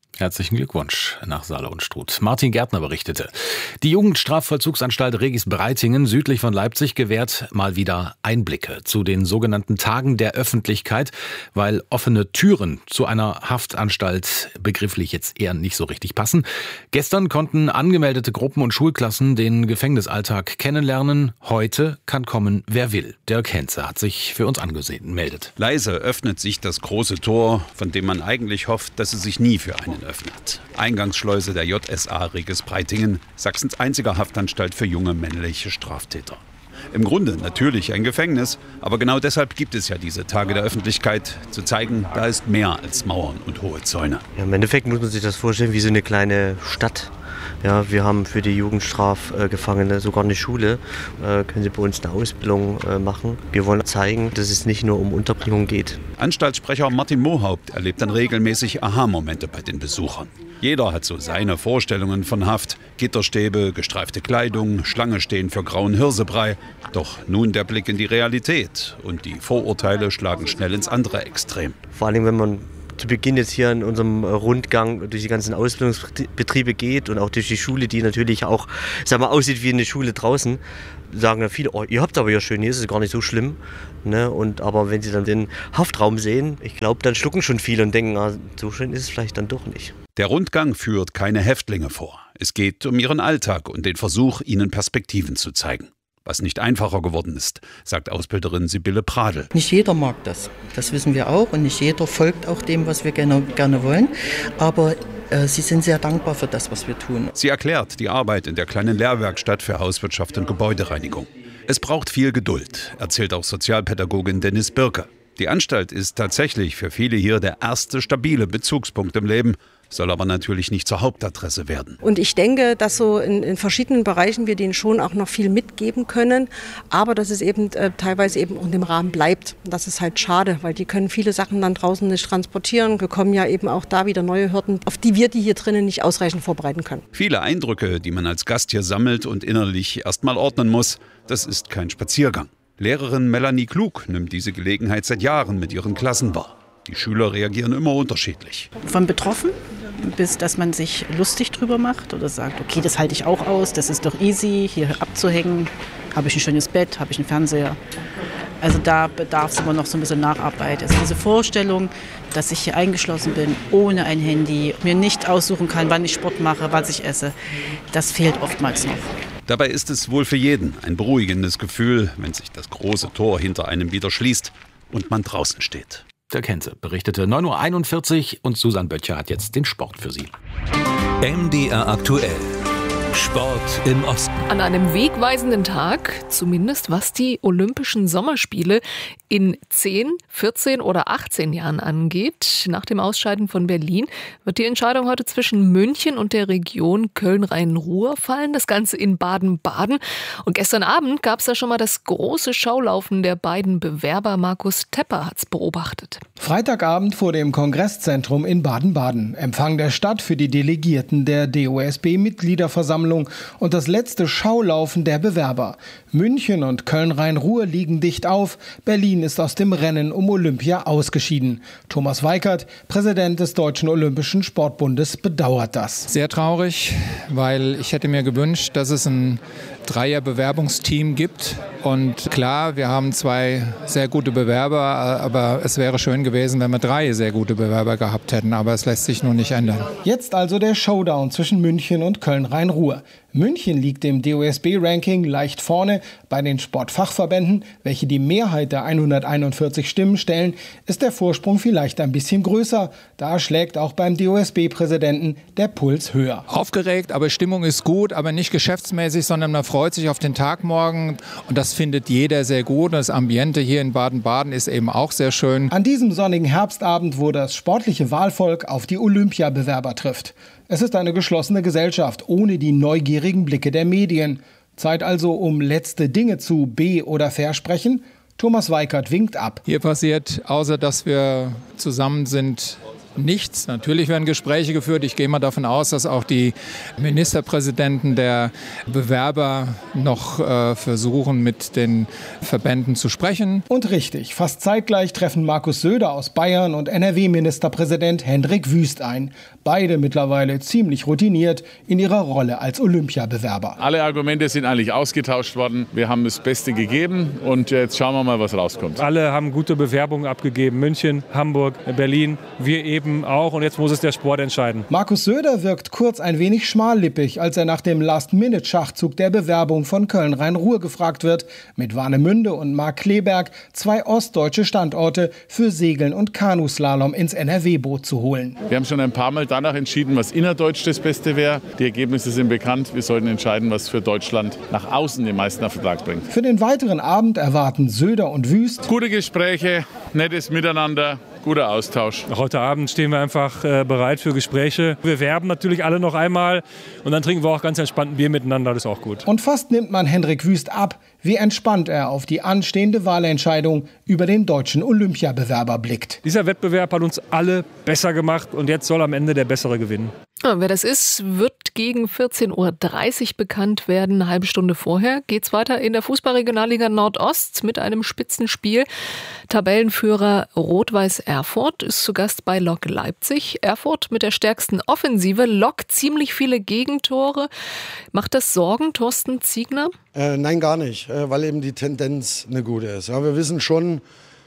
Speaker 2: Herzlichen Glückwunsch nach Saale und Struth. Martin Gärtner berichtete. Die Jugendstrafvollzugsanstalt Regis-Breitingen südlich von Leipzig gewährt mal wieder Einblicke zu den sogenannten Tagen der Öffentlichkeit, weil offene Türen zu einer Haftanstalt begrifflich jetzt eher nicht so richtig passen. Gestern konnten angemeldete Gruppen und Schulklassen den Gefängnisalltag kennenlernen. Heute kann kommen, wer will. Dirk Henze hat sich für uns angesehen, meldet.
Speaker 1: Leise öffnet sich das große Tor, von dem man eigentlich hofft, dass es sich nie für einen öffnet. Eingangsschleuse der JSA Regis-Breitingen, Sachsens einziger Haftanstalt für junge männliche Straftäter. Im Grunde natürlich ein Gefängnis, aber genau deshalb gibt es ja diese Tage der Öffentlichkeit, zu zeigen, da ist mehr als Mauern und hohe Zäune.
Speaker 3: Ja, im Endeffekt muss man sich das vorstellen wie so eine kleine Stadt. Ja, wir haben für die Jugendstrafgefangene sogar eine Schule, können sie bei uns eine Ausbildung machen. Wir wollen zeigen, dass es nicht nur um Unterbringung geht.
Speaker 1: Anstaltssprecher Martin Mohaupt erlebt dann regelmäßig Aha-Momente bei den Besuchern. Jeder hat so seine Vorstellungen von Haft. Gitterstäbe, gestreifte Kleidung, Schlange stehen für grauen Hirsebrei. Doch nun der Blick in die Realität und die Vorurteile schlagen schnell ins andere Extrem.
Speaker 3: Vor allem, wenn man zu Beginn jetzt hier in unserem Rundgang durch die ganzen Ausbildungsbetriebe geht und auch durch die Schule, die natürlich auch, sag mal, aussieht wie eine Schule draußen, sagen dann viele, oh, ihr habt aber ja schön, hier ist es gar nicht so schlimm. Ne? Aber wenn sie dann den Haftraum sehen, ich glaube, dann schlucken schon viele und denken, ah, so schön ist es vielleicht dann doch nicht.
Speaker 1: Der Rundgang führt keine Häftlinge vor. Es geht um ihren Alltag und den Versuch, ihnen Perspektiven zu zeigen. Was nicht einfacher geworden ist, sagt Ausbilderin Sibylle Pradl.
Speaker 4: Nicht jeder mag das, das wissen wir auch. Und nicht jeder folgt auch dem, was wir gerne wollen. Aber sie sind sehr dankbar für das, was wir tun.
Speaker 1: Sie erklärt die Arbeit in der kleinen Lehrwerkstatt für Hauswirtschaft und Gebäudereinigung. Es braucht viel Geduld, erzählt auch Sozialpädagogin Dennis Birke. Die Anstalt ist tatsächlich für viele hier der erste stabile Bezugspunkt im Leben, soll aber natürlich nicht zur Hauptadresse werden.
Speaker 7: Und ich denke, dass so in verschiedenen Bereichen wir denen schon auch noch viel mitgeben können, aber dass es eben teilweise eben in dem Rahmen bleibt. Das ist halt schade, weil die können viele Sachen dann draußen nicht transportieren, bekommen ja eben auch da wieder neue Hürden, auf die wir die hier drinnen nicht ausreichend vorbereiten können.
Speaker 1: Viele Eindrücke, die man als Gast hier sammelt und innerlich erstmal ordnen muss, das ist kein Spaziergang. Lehrerin Melanie Klug nimmt diese Gelegenheit seit Jahren mit ihren Klassen wahr. Die Schüler reagieren immer unterschiedlich.
Speaker 8: Von betroffen bis, dass man sich lustig drüber macht oder sagt, okay, das halte ich auch aus, das ist doch easy, hier abzuhängen. Habe ich ein schönes Bett, habe ich einen Fernseher. Also da bedarf es immer noch so ein bisschen Nacharbeit. Also diese Vorstellung, dass ich hier eingeschlossen bin, ohne ein Handy, mir nicht aussuchen kann, wann ich Sport mache, was ich esse, das fehlt oftmals noch.
Speaker 1: Dabei ist es wohl für jeden ein beruhigendes Gefühl, wenn sich das große Tor hinter einem wieder schließt und man draußen steht.
Speaker 2: Der Kenze berichtete 9.41 Uhr und Susanne Böttcher hat jetzt den Sport für Sie.
Speaker 16: MDR aktuell. Sport im Osten.
Speaker 10: An einem wegweisenden Tag, zumindest was die Olympischen Sommerspiele in 10, 14 oder 18 Jahren angeht. Nach dem Ausscheiden von Berlin wird die Entscheidung heute zwischen München und der Region Köln-Rhein-Ruhr fallen. Das Ganze in Baden-Baden. Und gestern Abend gab es da schon mal das große Schaulaufen der beiden Bewerber. Markus Tepper hat es beobachtet.
Speaker 11: Freitagabend vor dem Kongresszentrum in Baden-Baden. Empfang der Stadt für die Delegierten der DOSB-Mitgliederversammlung und das letzte Schaulaufen der Bewerber. München und Köln-Rhein-Ruhr liegen dicht auf. Berlin ist aus dem Rennen um Olympia ausgeschieden. Thomas Weikert, Präsident des Deutschen Olympischen Sportbundes, bedauert das.
Speaker 28: Sehr traurig, weil ich hätte mir gewünscht, dass es ein Dreier-Bewerbungsteam gibt. Und klar, wir haben 2 sehr gute Bewerber, aber es wäre schön gewesen, wenn wir 3 sehr gute Bewerber gehabt hätten. Aber es lässt sich nun nicht ändern.
Speaker 11: Jetzt also der Showdown zwischen München und Köln-Rhein-Ruhr. München liegt im DOSB-Ranking leicht vorne. Bei den Sportfachverbänden, welche die Mehrheit der 141 Stimmen stellen, ist der Vorsprung vielleicht ein bisschen größer. Da schlägt auch beim DOSB-Präsidenten der Puls höher.
Speaker 28: Aufgeregt, aber Stimmung ist gut, aber nicht geschäftsmäßig, sondern man freut sich auf den Tag morgen. Und das findet jeder sehr gut. Das Ambiente hier in Baden-Baden ist eben auch sehr schön.
Speaker 11: An diesem sonnigen Herbstabend, wo das sportliche Wahlvolk auf die Olympiabewerber trifft. Es ist eine geschlossene Gesellschaft ohne die neugierigen Blicke der Medien. Zeit also, um letzte Dinge zu be- oder versprechen. Thomas Weikert winkt ab.
Speaker 28: Hier passiert, außer dass wir zusammen sind, nichts. Natürlich werden Gespräche geführt. Ich gehe mal davon aus, dass auch die Ministerpräsidenten der Bewerber noch versuchen, mit den Verbänden zu sprechen.
Speaker 11: Und richtig, fast zeitgleich treffen Markus Söder aus Bayern und NRW-Ministerpräsident Hendrik Wüst ein. Beide mittlerweile ziemlich routiniert in ihrer Rolle als Olympiabewerber.
Speaker 5: Alle Argumente sind eigentlich ausgetauscht worden. Wir haben das Beste gegeben und jetzt schauen wir mal, was rauskommt.
Speaker 6: Alle haben gute Bewerbungen abgegeben. München, Hamburg, Berlin, wir eben auch. Und jetzt muss es der Sport entscheiden.
Speaker 11: Markus Söder wirkt kurz ein wenig schmallippig, als er nach dem Last-Minute-Schachzug der Bewerbung von Köln-Rhein-Ruhr gefragt wird. Mit Warnemünde und Mark Kleberg 2 ostdeutsche Standorte für Segeln und Kanuslalom ins NRW-Boot zu holen.
Speaker 5: Wir haben schon ein paar Mal danach entschieden, was innerdeutsch das Beste wäre. Die Ergebnisse sind bekannt. Wir sollten entscheiden, was für Deutschland nach außen den meisten Erfolg bringt.
Speaker 11: Für den weiteren Abend erwarten Söder und Wüst
Speaker 5: gute Gespräche, nettes Miteinander, guter Austausch.
Speaker 6: Heute Abend stehen wir einfach bereit für Gespräche. Wir werben natürlich alle noch einmal und dann trinken wir auch ganz entspannt ein Bier miteinander, das ist auch gut.
Speaker 11: Und fast nimmt man Hendrik Wüst ab, wie entspannt er auf die anstehende Wahlentscheidung über den deutschen Olympiabewerber blickt.
Speaker 6: Dieser Wettbewerb hat uns alle besser gemacht und jetzt soll am Ende der Bessere gewinnen.
Speaker 10: Wer das ist, wird gegen 14.30 Uhr bekannt werden. Eine halbe Stunde vorher geht's weiter in der Fußballregionalliga Nordost mit einem Spitzenspiel. Tabellenführer Rot-Weiß Erfurt ist zu Gast bei Lok Leipzig. Erfurt mit der stärksten Offensive, Lok ziemlich viele Gegentore. Macht das Sorgen, Thorsten Ziegner?
Speaker 9: Nein, gar nicht, weil eben die Tendenz eine gute ist. Ja, wir wissen schon,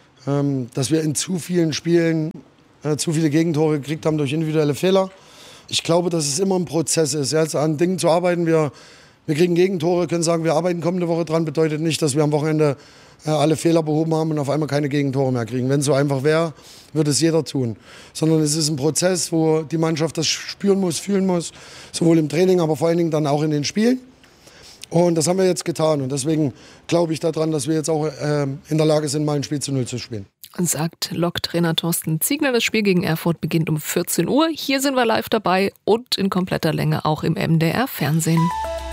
Speaker 9: dass wir in zu vielen Spielen zu viele Gegentore gekriegt haben durch individuelle Fehler. Ich glaube, dass es immer ein Prozess ist, jetzt an Dingen zu arbeiten. Wir kriegen Gegentore, können sagen, wir arbeiten kommende Woche dran, bedeutet nicht, dass wir am Wochenende alle Fehler behoben haben und auf einmal keine Gegentore mehr kriegen. Wenn es so einfach wäre, würde es jeder tun. Sondern es ist ein Prozess, wo die Mannschaft das spüren muss, fühlen muss, sowohl im Training, aber vor allen Dingen dann auch in den Spielen. Und das haben wir jetzt getan und deswegen glaube ich daran, dass wir jetzt auch in der Lage sind, mal ein Spiel zu 0 zu spielen.
Speaker 10: Und sagt Lok-Trainer Thorsten Ziegner, das Spiel gegen Erfurt beginnt um 14 Uhr. Hier sind wir live dabei und in kompletter Länge auch im MDR-Fernsehen.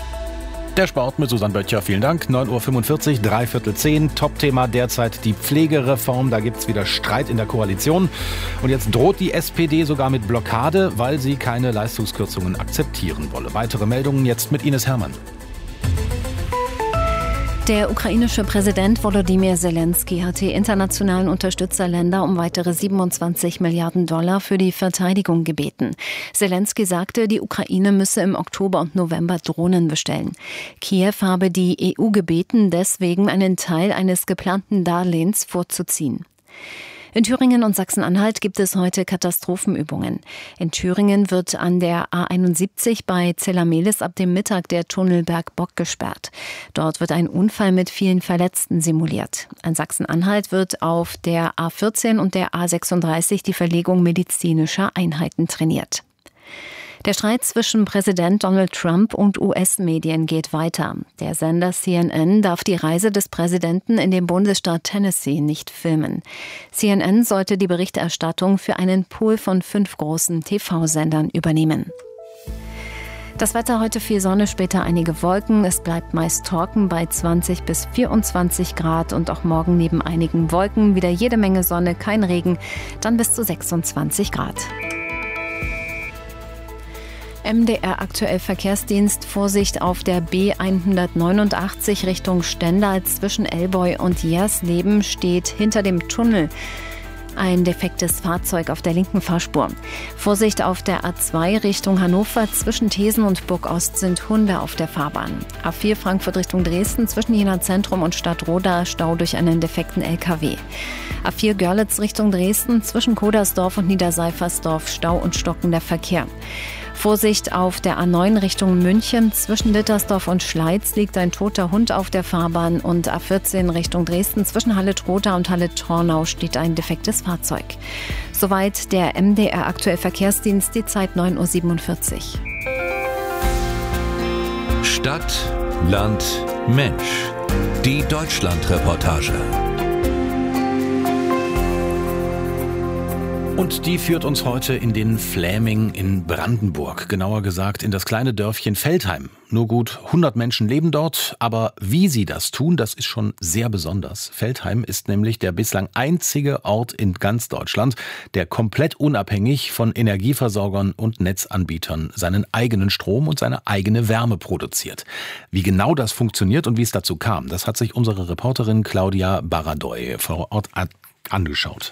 Speaker 2: Der Sport mit Susanne Böttcher, vielen Dank. 9.45 Uhr, 9:45. Top-Thema derzeit die Pflegereform. Da gibt es wieder Streit in der Koalition. Und jetzt droht die SPD sogar mit Blockade, weil sie keine Leistungskürzungen akzeptieren wolle. Weitere Meldungen jetzt mit Ines Herrmann.
Speaker 15: Der ukrainische Präsident Volodymyr Zelensky hat die internationalen Unterstützerländer um weitere 27 Milliarden $ für die Verteidigung gebeten. Zelensky sagte, die Ukraine müsse im Oktober und November Drohnen bestellen. Kiew habe die EU gebeten, deswegen einen Teil eines geplanten Darlehens vorzuziehen. In Thüringen und Sachsen-Anhalt gibt es heute Katastrophenübungen. In Thüringen wird an der A71 bei Zellamelis ab dem Mittag der Tunnel Bergbock gesperrt. Dort wird ein Unfall mit vielen Verletzten simuliert. In Sachsen-Anhalt wird auf der A14 und der A36 die Verlegung medizinischer Einheiten trainiert. Der Streit zwischen Präsident Donald Trump und US-Medien geht weiter. Der Sender CNN darf die Reise des Präsidenten in den Bundesstaat Tennessee nicht filmen. CNN sollte die Berichterstattung für einen Pool von 5 großen TV-Sendern übernehmen. Das Wetter heute viel Sonne, später einige Wolken. Es bleibt meist trocken bei 20 bis 24 Grad und auch morgen neben einigen Wolken wieder jede Menge Sonne, kein Regen, dann bis zu 26 Grad. MDR aktuell Verkehrsdienst, Vorsicht auf der B189 Richtung Stendal zwischen Elboy und Jersleben steht hinter dem Tunnel ein defektes Fahrzeug auf der linken Fahrspur. Vorsicht auf der A2 Richtung Hannover, zwischen Thesen und Burgost sind Hunde auf der Fahrbahn. A4 Frankfurt Richtung Dresden, zwischen Jena Zentrum und Stadtroda Stau durch einen defekten LKW. A4 Görlitz Richtung Dresden, zwischen Kodersdorf und Niederseifersdorf Stau und stockender Verkehr. Vorsicht auf der A9 Richtung München, zwischen Dittersdorf und Schleiz liegt ein toter Hund auf der Fahrbahn und A14 Richtung Dresden, zwischen Halle-Trotha und Halle-Tornau steht ein defektes Fahrzeug. Soweit der MDR aktuell Verkehrsdienst, die Zeit 9.47 Uhr.
Speaker 16: Stadt, Land, Mensch. Die Deutschland-Reportage.
Speaker 2: Und die führt uns heute in den Fläming in Brandenburg, genauer gesagt in das kleine Dörfchen Veltheim. Nur gut 100 Menschen leben dort, aber wie sie das tun, das ist schon sehr besonders. Veltheim ist nämlich der bislang einzige Ort in ganz Deutschland, der komplett unabhängig von Energieversorgern und Netzanbietern seinen eigenen Strom und seine eigene Wärme produziert. Wie genau das funktioniert und wie es dazu kam, das hat sich unsere Reporterin Claudia Baradoy vor Ort angeschaut.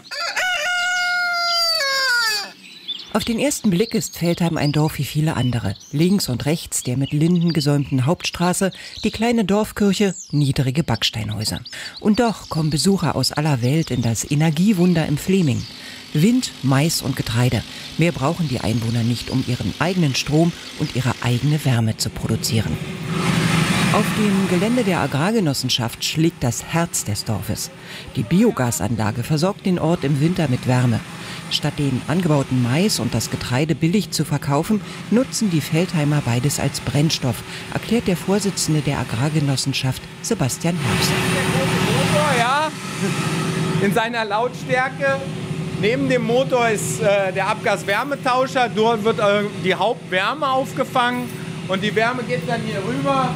Speaker 12: Auf den ersten Blick ist Veltheim ein Dorf wie viele andere. Links und rechts der mit Linden gesäumten Hauptstraße, die kleine Dorfkirche, niedrige Backsteinhäuser. Und doch kommen Besucher aus aller Welt in das Energiewunder im Fläming. Wind, Mais und Getreide. Mehr brauchen die Einwohner nicht, um ihren eigenen Strom und ihre eigene Wärme zu produzieren. Auf dem Gelände der Agrargenossenschaft schlägt das Herz des Dorfes. Die Biogasanlage versorgt den Ort im Winter mit Wärme. Statt den angebauten Mais und das Getreide billig zu verkaufen, nutzen die Veltheimer beides als Brennstoff, erklärt der Vorsitzende der Agrargenossenschaft, Sebastian Herbst.
Speaker 13: Der Motor, ja, in seiner Lautstärke. Neben dem Motor ist der Abgaswärmetauscher. Dort wird die Hauptwärme aufgefangen und die Wärme geht dann hier rüber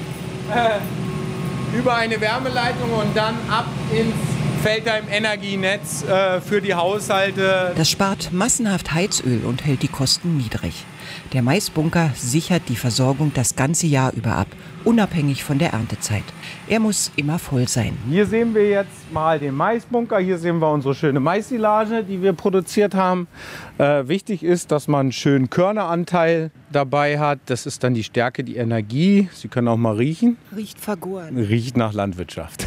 Speaker 13: über eine Wärmeleitung und dann ab ins Veltheim Energienetz für die Haushalte.
Speaker 12: Das spart massenhaft Heizöl und hält die Kosten niedrig. Der Maisbunker sichert die Versorgung das ganze Jahr über ab, unabhängig von der Erntezeit. Er muss immer voll sein.
Speaker 13: Hier sehen wir jetzt mal den Maisbunker. Hier sehen wir unsere schöne Maissilage, die wir produziert haben. Wichtig ist, dass man einen schönen Körneranteil dabei hat. Das ist dann die Stärke, die Energie. Sie können auch mal riechen.
Speaker 12: Riecht vergoren.
Speaker 13: Riecht nach Landwirtschaft.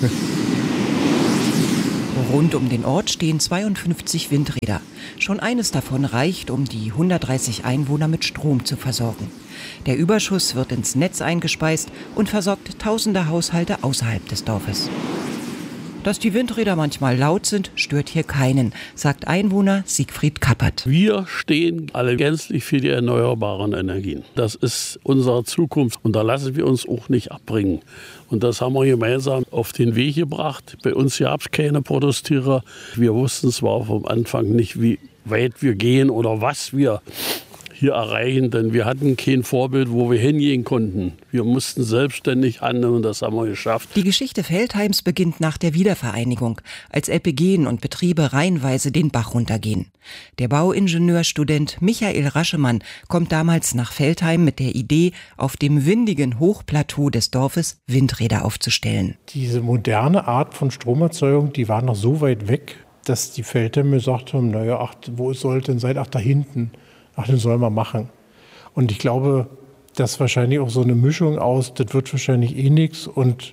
Speaker 12: Rund um den Ort stehen 52 Windräder. Schon eines davon reicht, um die 130 Einwohner mit Strom zu versorgen. Der Überschuss wird ins Netz eingespeist und versorgt tausende Haushalte außerhalb des Dorfes. Dass die Windräder manchmal laut sind, stört hier keinen, sagt Einwohner Siegfried Kappert.
Speaker 14: Wir stehen alle gänzlich für die erneuerbaren Energien. Das ist unsere Zukunft und da lassen wir uns auch nicht abbringen. Und das haben wir gemeinsam auf den Weg gebracht. Bei uns gab es keine Protestierer. Wir wussten zwar vom Anfang nicht, wie weit wir gehen oder was wir hier erreichen, denn wir hatten kein Vorbild, wo wir hingehen konnten. Wir mussten selbstständig handeln und das haben wir geschafft.
Speaker 12: Die Geschichte Veltheims beginnt nach der Wiedervereinigung, als LPG und Betriebe reihenweise den Bach runtergehen. Der Bauingenieurstudent Michael Raschemann kommt damals nach Veltheim mit der Idee, auf dem windigen Hochplateau des Dorfes Windräder aufzustellen.
Speaker 17: Diese moderne Art von Stromerzeugung, die war noch so weit weg, dass die Veltheimer gesagt haben, naja, ach, wo soll denn sein? Ach, da hinten. Ach, den soll man machen. Und ich glaube, das ist wahrscheinlich auch so eine Mischung aus, das wird wahrscheinlich eh nichts und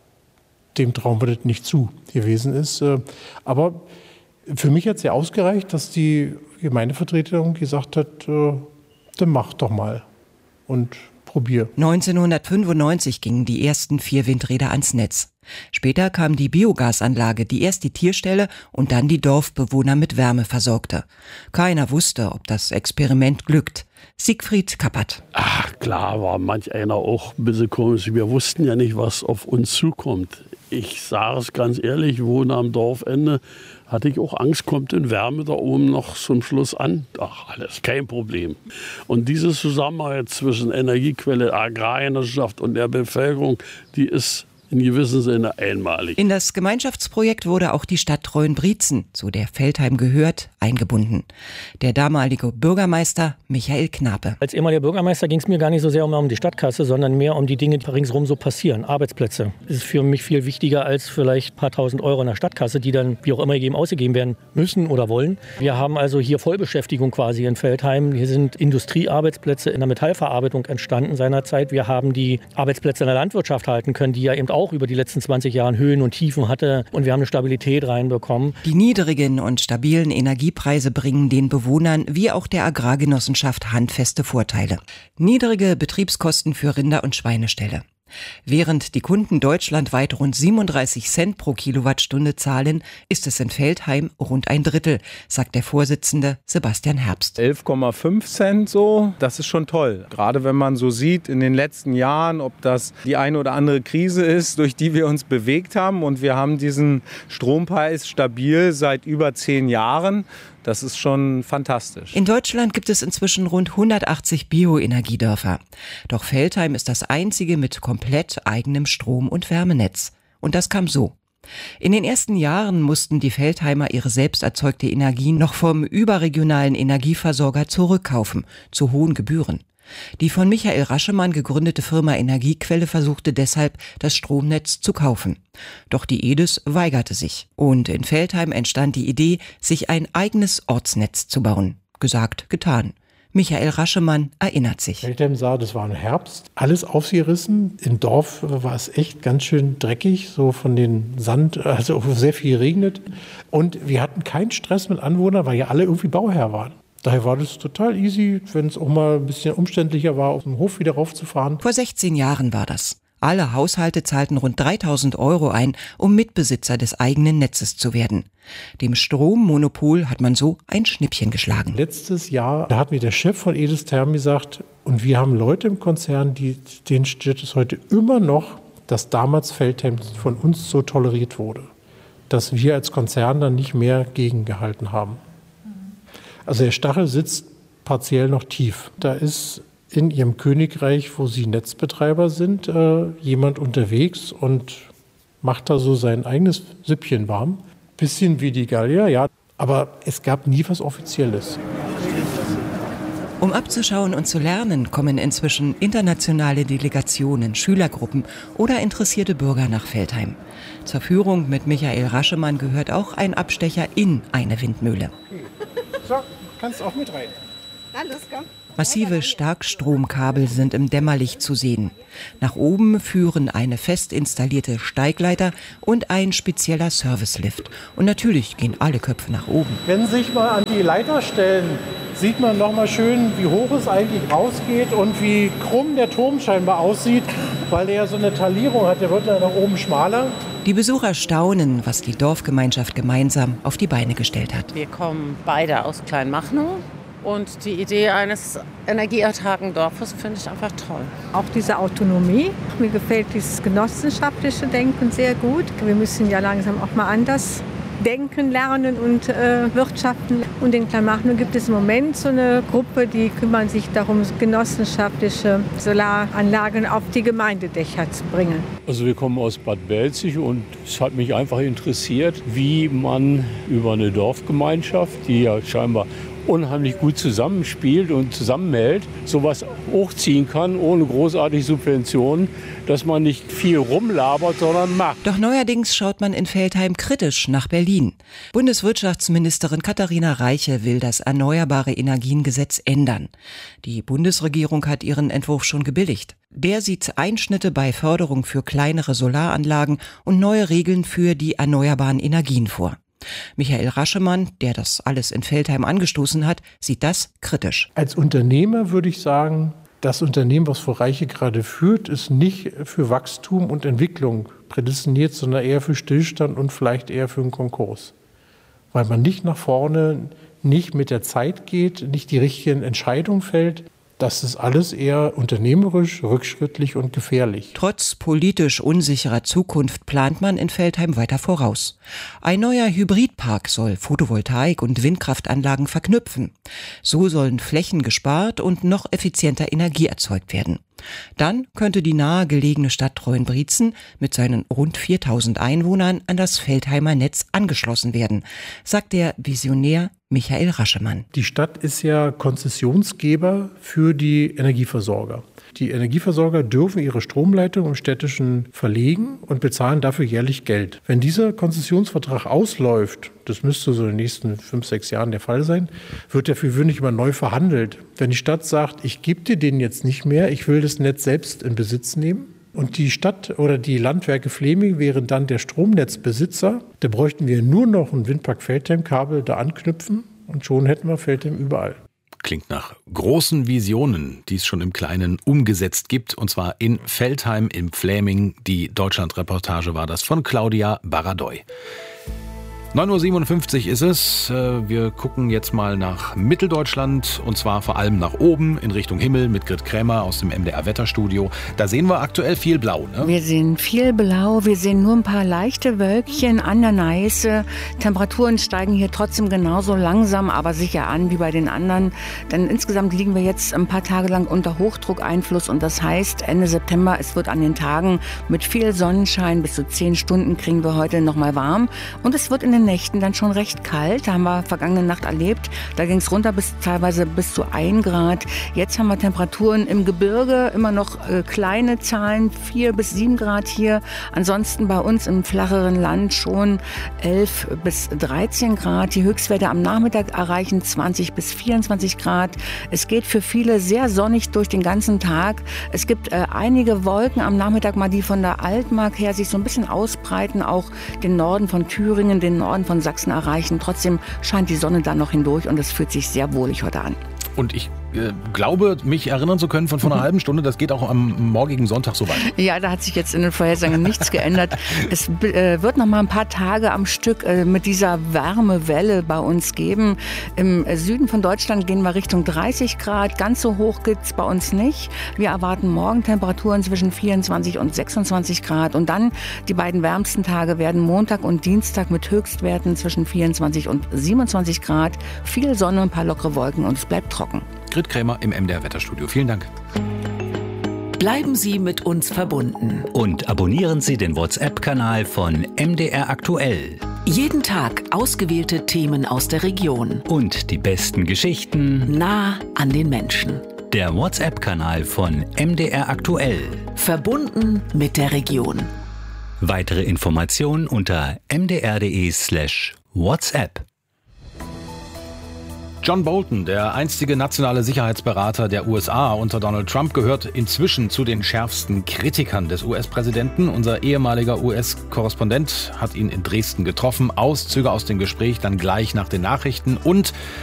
Speaker 17: dem trauen wir das nicht zu gewesen ist. Aber für mich hat es ja ausgereicht, dass die Gemeindevertreterin gesagt hat, dann mach doch mal und probier.
Speaker 12: 1995 gingen die ersten 4 Windräder ans Netz. Später kam die Biogasanlage, die erst die Tierställe und dann die Dorfbewohner mit Wärme versorgte. Keiner wusste, ob das Experiment glückt. Siegfried Kappert.
Speaker 14: Ach, klar war manch einer auch ein bisschen komisch. Wir wussten ja nicht, was auf uns zukommt. Ich sage es ganz ehrlich, ich wohne am Dorfende, hatte ich auch Angst, kommt denn Wärme da oben noch zum Schluss an? Ach, alles kein Problem. Und diese Zusammenarbeit zwischen Energiequelle, Agrargenossenschaft und der Bevölkerung, die ist in gewissem Sinne einmalig.
Speaker 12: In das Gemeinschaftsprojekt wurde auch die Stadt Treuenbrietzen, zu der Veltheim gehört, eingebunden. Der damalige Bürgermeister Michael Knape.
Speaker 18: Als ehemaliger Bürgermeister ging es mir gar nicht so sehr um die Stadtkasse, sondern mehr um die Dinge, die ringsherum so passieren. Arbeitsplätze. Das ist für mich viel wichtiger als vielleicht ein paar tausend Euro in der Stadtkasse, die dann wie auch immer ausgegeben werden müssen oder wollen. Wir haben also hier Vollbeschäftigung quasi in Veltheim. Hier sind Industriearbeitsplätze in der Metallverarbeitung entstanden seinerzeit. Wir haben die Arbeitsplätze in der Landwirtschaft halten können, die ja eben auch über die letzten 20 Jahre Höhen und Tiefen hatte. Und wir haben eine Stabilität reinbekommen.
Speaker 12: Die niedrigen und stabilen Energiepreise bringen den Bewohnern wie auch der Agrargenossenschaft handfeste Vorteile. Niedrige Betriebskosten für Rinder- und Schweineställe. Während die Kunden deutschlandweit rund 37 Cent pro Kilowattstunde zahlen, ist es in Veltheim rund ein Drittel, sagt der Vorsitzende Sebastian Herbst.
Speaker 13: 11,5 Cent so, das ist schon toll. Gerade wenn man so sieht in den letzten Jahren, ob das die eine oder andere Krise ist, durch die wir uns bewegt haben. Und wir haben diesen Strompreis stabil seit über 10 Jahren. Das ist schon fantastisch.
Speaker 12: In Deutschland gibt es inzwischen rund 180 Bioenergiedörfer. Doch Veltheim ist das einzige mit komplett eigenem Strom- und Wärmenetz. Und das kam so. In den ersten Jahren mussten die Veltheimer ihre selbst erzeugte Energie noch vom überregionalen Energieversorger zurückkaufen, zu hohen Gebühren. Die von Michael Raschemann gegründete Firma Energiequelle versuchte deshalb, das Stromnetz zu kaufen. Doch die EDIS weigerte sich. Und in Veltheim entstand die Idee, sich ein eigenes Ortsnetz zu bauen. Gesagt, getan. Michael Raschemann erinnert sich.
Speaker 17: Veltheim sah, das war im Herbst, alles aufgerissen. Im Dorf war es echt ganz schön dreckig, so von den Sand, also sehr viel regnet. Und wir hatten keinen Stress mit Anwohnern, weil ja alle irgendwie Bauherr waren. Daher war das total easy, wenn es auch mal ein bisschen umständlicher war, auf dem Hof wieder raufzufahren.
Speaker 12: Vor 16 Jahren war das. Alle Haushalte zahlten rund 3.000 € ein, um Mitbesitzer des eigenen Netzes zu werden. Dem Strommonopol hat man so ein Schnippchen geschlagen.
Speaker 17: Letztes Jahr, da hat mir der Chef von Edis Therm gesagt, und wir haben Leute im Konzern, denen steht es heute immer noch, dass damals Veltheim von uns so toleriert wurde, dass wir als Konzern dann nicht mehr gegengehalten haben. Also der Stachel sitzt partiell noch tief. Da ist in ihrem Königreich, wo sie Netzbetreiber sind, jemand unterwegs und macht da so sein eigenes Süppchen warm. Bisschen wie die Gallier, ja, aber es gab nie was Offizielles.
Speaker 12: Um abzuschauen und zu lernen, kommen inzwischen internationale Delegationen, Schülergruppen oder interessierte Bürger nach Veltheim. Zur Führung mit Michael Raschemann gehört auch ein Abstecher in eine Windmühle.
Speaker 17: So, kannst auch mit rein.
Speaker 7: Alles, komm.
Speaker 12: Massive Starkstromkabel sind im Dämmerlicht zu sehen. Nach oben führen eine fest installierte Steigleiter und ein spezieller Servicelift. Und natürlich gehen alle Köpfe nach oben.
Speaker 17: Wenn Sie sich mal an die Leiter stellen, sieht man noch mal schön, wie hoch es eigentlich rausgeht und wie krumm der Turm scheinbar aussieht, weil er so eine Talierung hat. Der wird dann nach oben schmaler.
Speaker 12: Die Besucher staunen, was die Dorfgemeinschaft gemeinsam auf die Beine gestellt hat.
Speaker 19: Wir kommen beide aus Kleinmachnow. Und die Idee eines energieautarken Dorfes finde ich einfach toll.
Speaker 20: Auch diese Autonomie. Mir gefällt dieses genossenschaftliche Denken sehr gut. Wir müssen ja langsam auch mal anders denken, lernen und wirtschaften. Und in Kleinmachnow gibt es im Moment so eine Gruppe, die kümmern sich darum, genossenschaftliche Solaranlagen auf die Gemeindedächer zu bringen.
Speaker 22: Also wir kommen aus Bad Belzig und es hat mich einfach interessiert, wie man über eine Dorfgemeinschaft, die ja scheinbar unheimlich gut zusammenspielt und zusammenhält, sowas hochziehen kann, ohne großartige Subventionen, dass man nicht viel rumlabert, sondern macht.
Speaker 12: Doch neuerdings schaut man in Veltheim kritisch nach Berlin. Bundeswirtschaftsministerin Katharina Reiche will das Erneuerbare Energiengesetz ändern. Die Bundesregierung hat ihren Entwurf schon gebilligt. Der sieht Einschnitte bei Förderung für kleinere Solaranlagen und neue Regeln für die erneuerbaren Energien vor. Michael Raschemann, der das alles in Veltheim angestoßen hat, sieht das kritisch.
Speaker 17: Als Unternehmer würde ich sagen, das Unternehmen, was Frau Reiche gerade führt, ist nicht für Wachstum und Entwicklung prädestiniert, sondern eher für Stillstand und vielleicht eher für einen Konkurs. Weil man nicht nach vorne, nicht mit der Zeit geht, nicht die richtigen Entscheidungen fällt. Das ist alles eher unternehmerisch, rückschrittlich und gefährlich.
Speaker 12: Trotz politisch unsicherer Zukunft plant man in Veltheim weiter voraus. Ein neuer Hybridpark soll Photovoltaik- und Windkraftanlagen verknüpfen. So sollen Flächen gespart und noch effizienter Energie erzeugt werden. Dann könnte die nahegelegene Stadt Treuenbrietzen mit seinen rund 4.000 Einwohnern an das Veltheimer Netz angeschlossen werden, sagt der Visionär Michael Raschemann.
Speaker 17: Die Stadt ist ja Konzessionsgeber für die Energieversorger. Die Energieversorger dürfen ihre Stromleitung im Städtischen verlegen und bezahlen dafür jährlich Geld. Wenn dieser Konzessionsvertrag ausläuft, das müsste so in den nächsten 5-6 Jahren der Fall sein, wird der für gewöhnlich immer neu verhandelt. Wenn die Stadt sagt, ich gebe dir den jetzt nicht mehr, ich will das Netz selbst in Besitz nehmen, und die Stadt oder die Landwerke Fleming wären dann der Stromnetzbesitzer, da bräuchten wir nur noch ein Windpark Veltheim-Kabel da anknüpfen und schon hätten wir Veltheim überall.
Speaker 2: Klingt nach großen Visionen, die es schon im Kleinen umgesetzt gibt, und zwar in Veltheim im Fläming. Die Deutschlandreportage war das von Claudia Baradoy. 9.57 Uhr ist es. Wir gucken jetzt mal nach Mitteldeutschland und zwar vor allem nach oben in Richtung Himmel mit Grit Krämer aus dem MDR-Wetterstudio. Da sehen wir aktuell viel Blau, ne?
Speaker 3: Wir sehen viel Blau, wir sehen nur ein paar leichte Wölkchen an der Neiße. Temperaturen steigen hier trotzdem genauso langsam, aber sicher an wie bei den anderen. Denn insgesamt liegen wir jetzt ein paar Tage lang unter Hochdruckeinfluss und das heißt Ende September, es wird an den Tagen mit viel Sonnenschein, bis zu 10 Stunden kriegen wir heute nochmal warm und es wird in den Nächten dann schon recht kalt. Da haben wir vergangene Nacht erlebt. Da ging es runter teilweise bis zu 1 Grad. Jetzt haben wir Temperaturen im Gebirge, immer noch kleine Zahlen, 4 bis 7 Grad hier. Ansonsten bei uns im flacheren Land schon 11 bis 13 Grad. Die Höchstwerte am Nachmittag erreichen 20 bis 24 Grad. Es geht für viele sehr sonnig durch den ganzen Tag. Es gibt einige Wolken am Nachmittag mal, die von der Altmark her sich so ein bisschen ausbreiten, auch den Norden von Thüringen, den Norden von Sachsen erreichen. Trotzdem scheint die Sonne da noch hindurch und es fühlt sich sehr wohlig heute an.
Speaker 2: Und ich glaube, mich erinnern zu können von vor einer halben Stunde, das geht auch am morgigen Sonntag so weiter.
Speaker 3: Ja, da hat sich jetzt in den Vorhersagen nichts geändert. Es wird noch mal ein paar Tage am Stück mit dieser Wärmewelle bei uns geben. Im Süden von Deutschland gehen wir Richtung 30 Grad. Ganz so hoch gibt es bei uns nicht. Wir erwarten morgen Temperaturen zwischen 24 und 26 Grad. Und dann die beiden wärmsten Tage werden Montag und Dienstag mit Höchstwerten zwischen 24 und 27 Grad. Viel Sonne, ein paar lockere Wolken und es bleibt trocken.
Speaker 2: Grit Krämer im MDR-Wetterstudio. Vielen Dank.
Speaker 4: Bleiben Sie mit uns verbunden. Und abonnieren Sie den WhatsApp-Kanal von MDR Aktuell. Jeden Tag ausgewählte Themen aus der Region. Und die besten Geschichten nah an den Menschen. Der WhatsApp-Kanal von MDR Aktuell. Verbunden mit der Region. Weitere Informationen unter mdr.de/WhatsApp.
Speaker 2: John Bolton, der einstige nationale Sicherheitsberater der USA unter Donald Trump, gehört inzwischen zu den schärfsten Kritikern des US-Präsidenten. Unser ehemaliger US-Korrespondent hat ihn in Dresden getroffen. Auszüge aus dem Gespräch dann gleich nach den Nachrichten und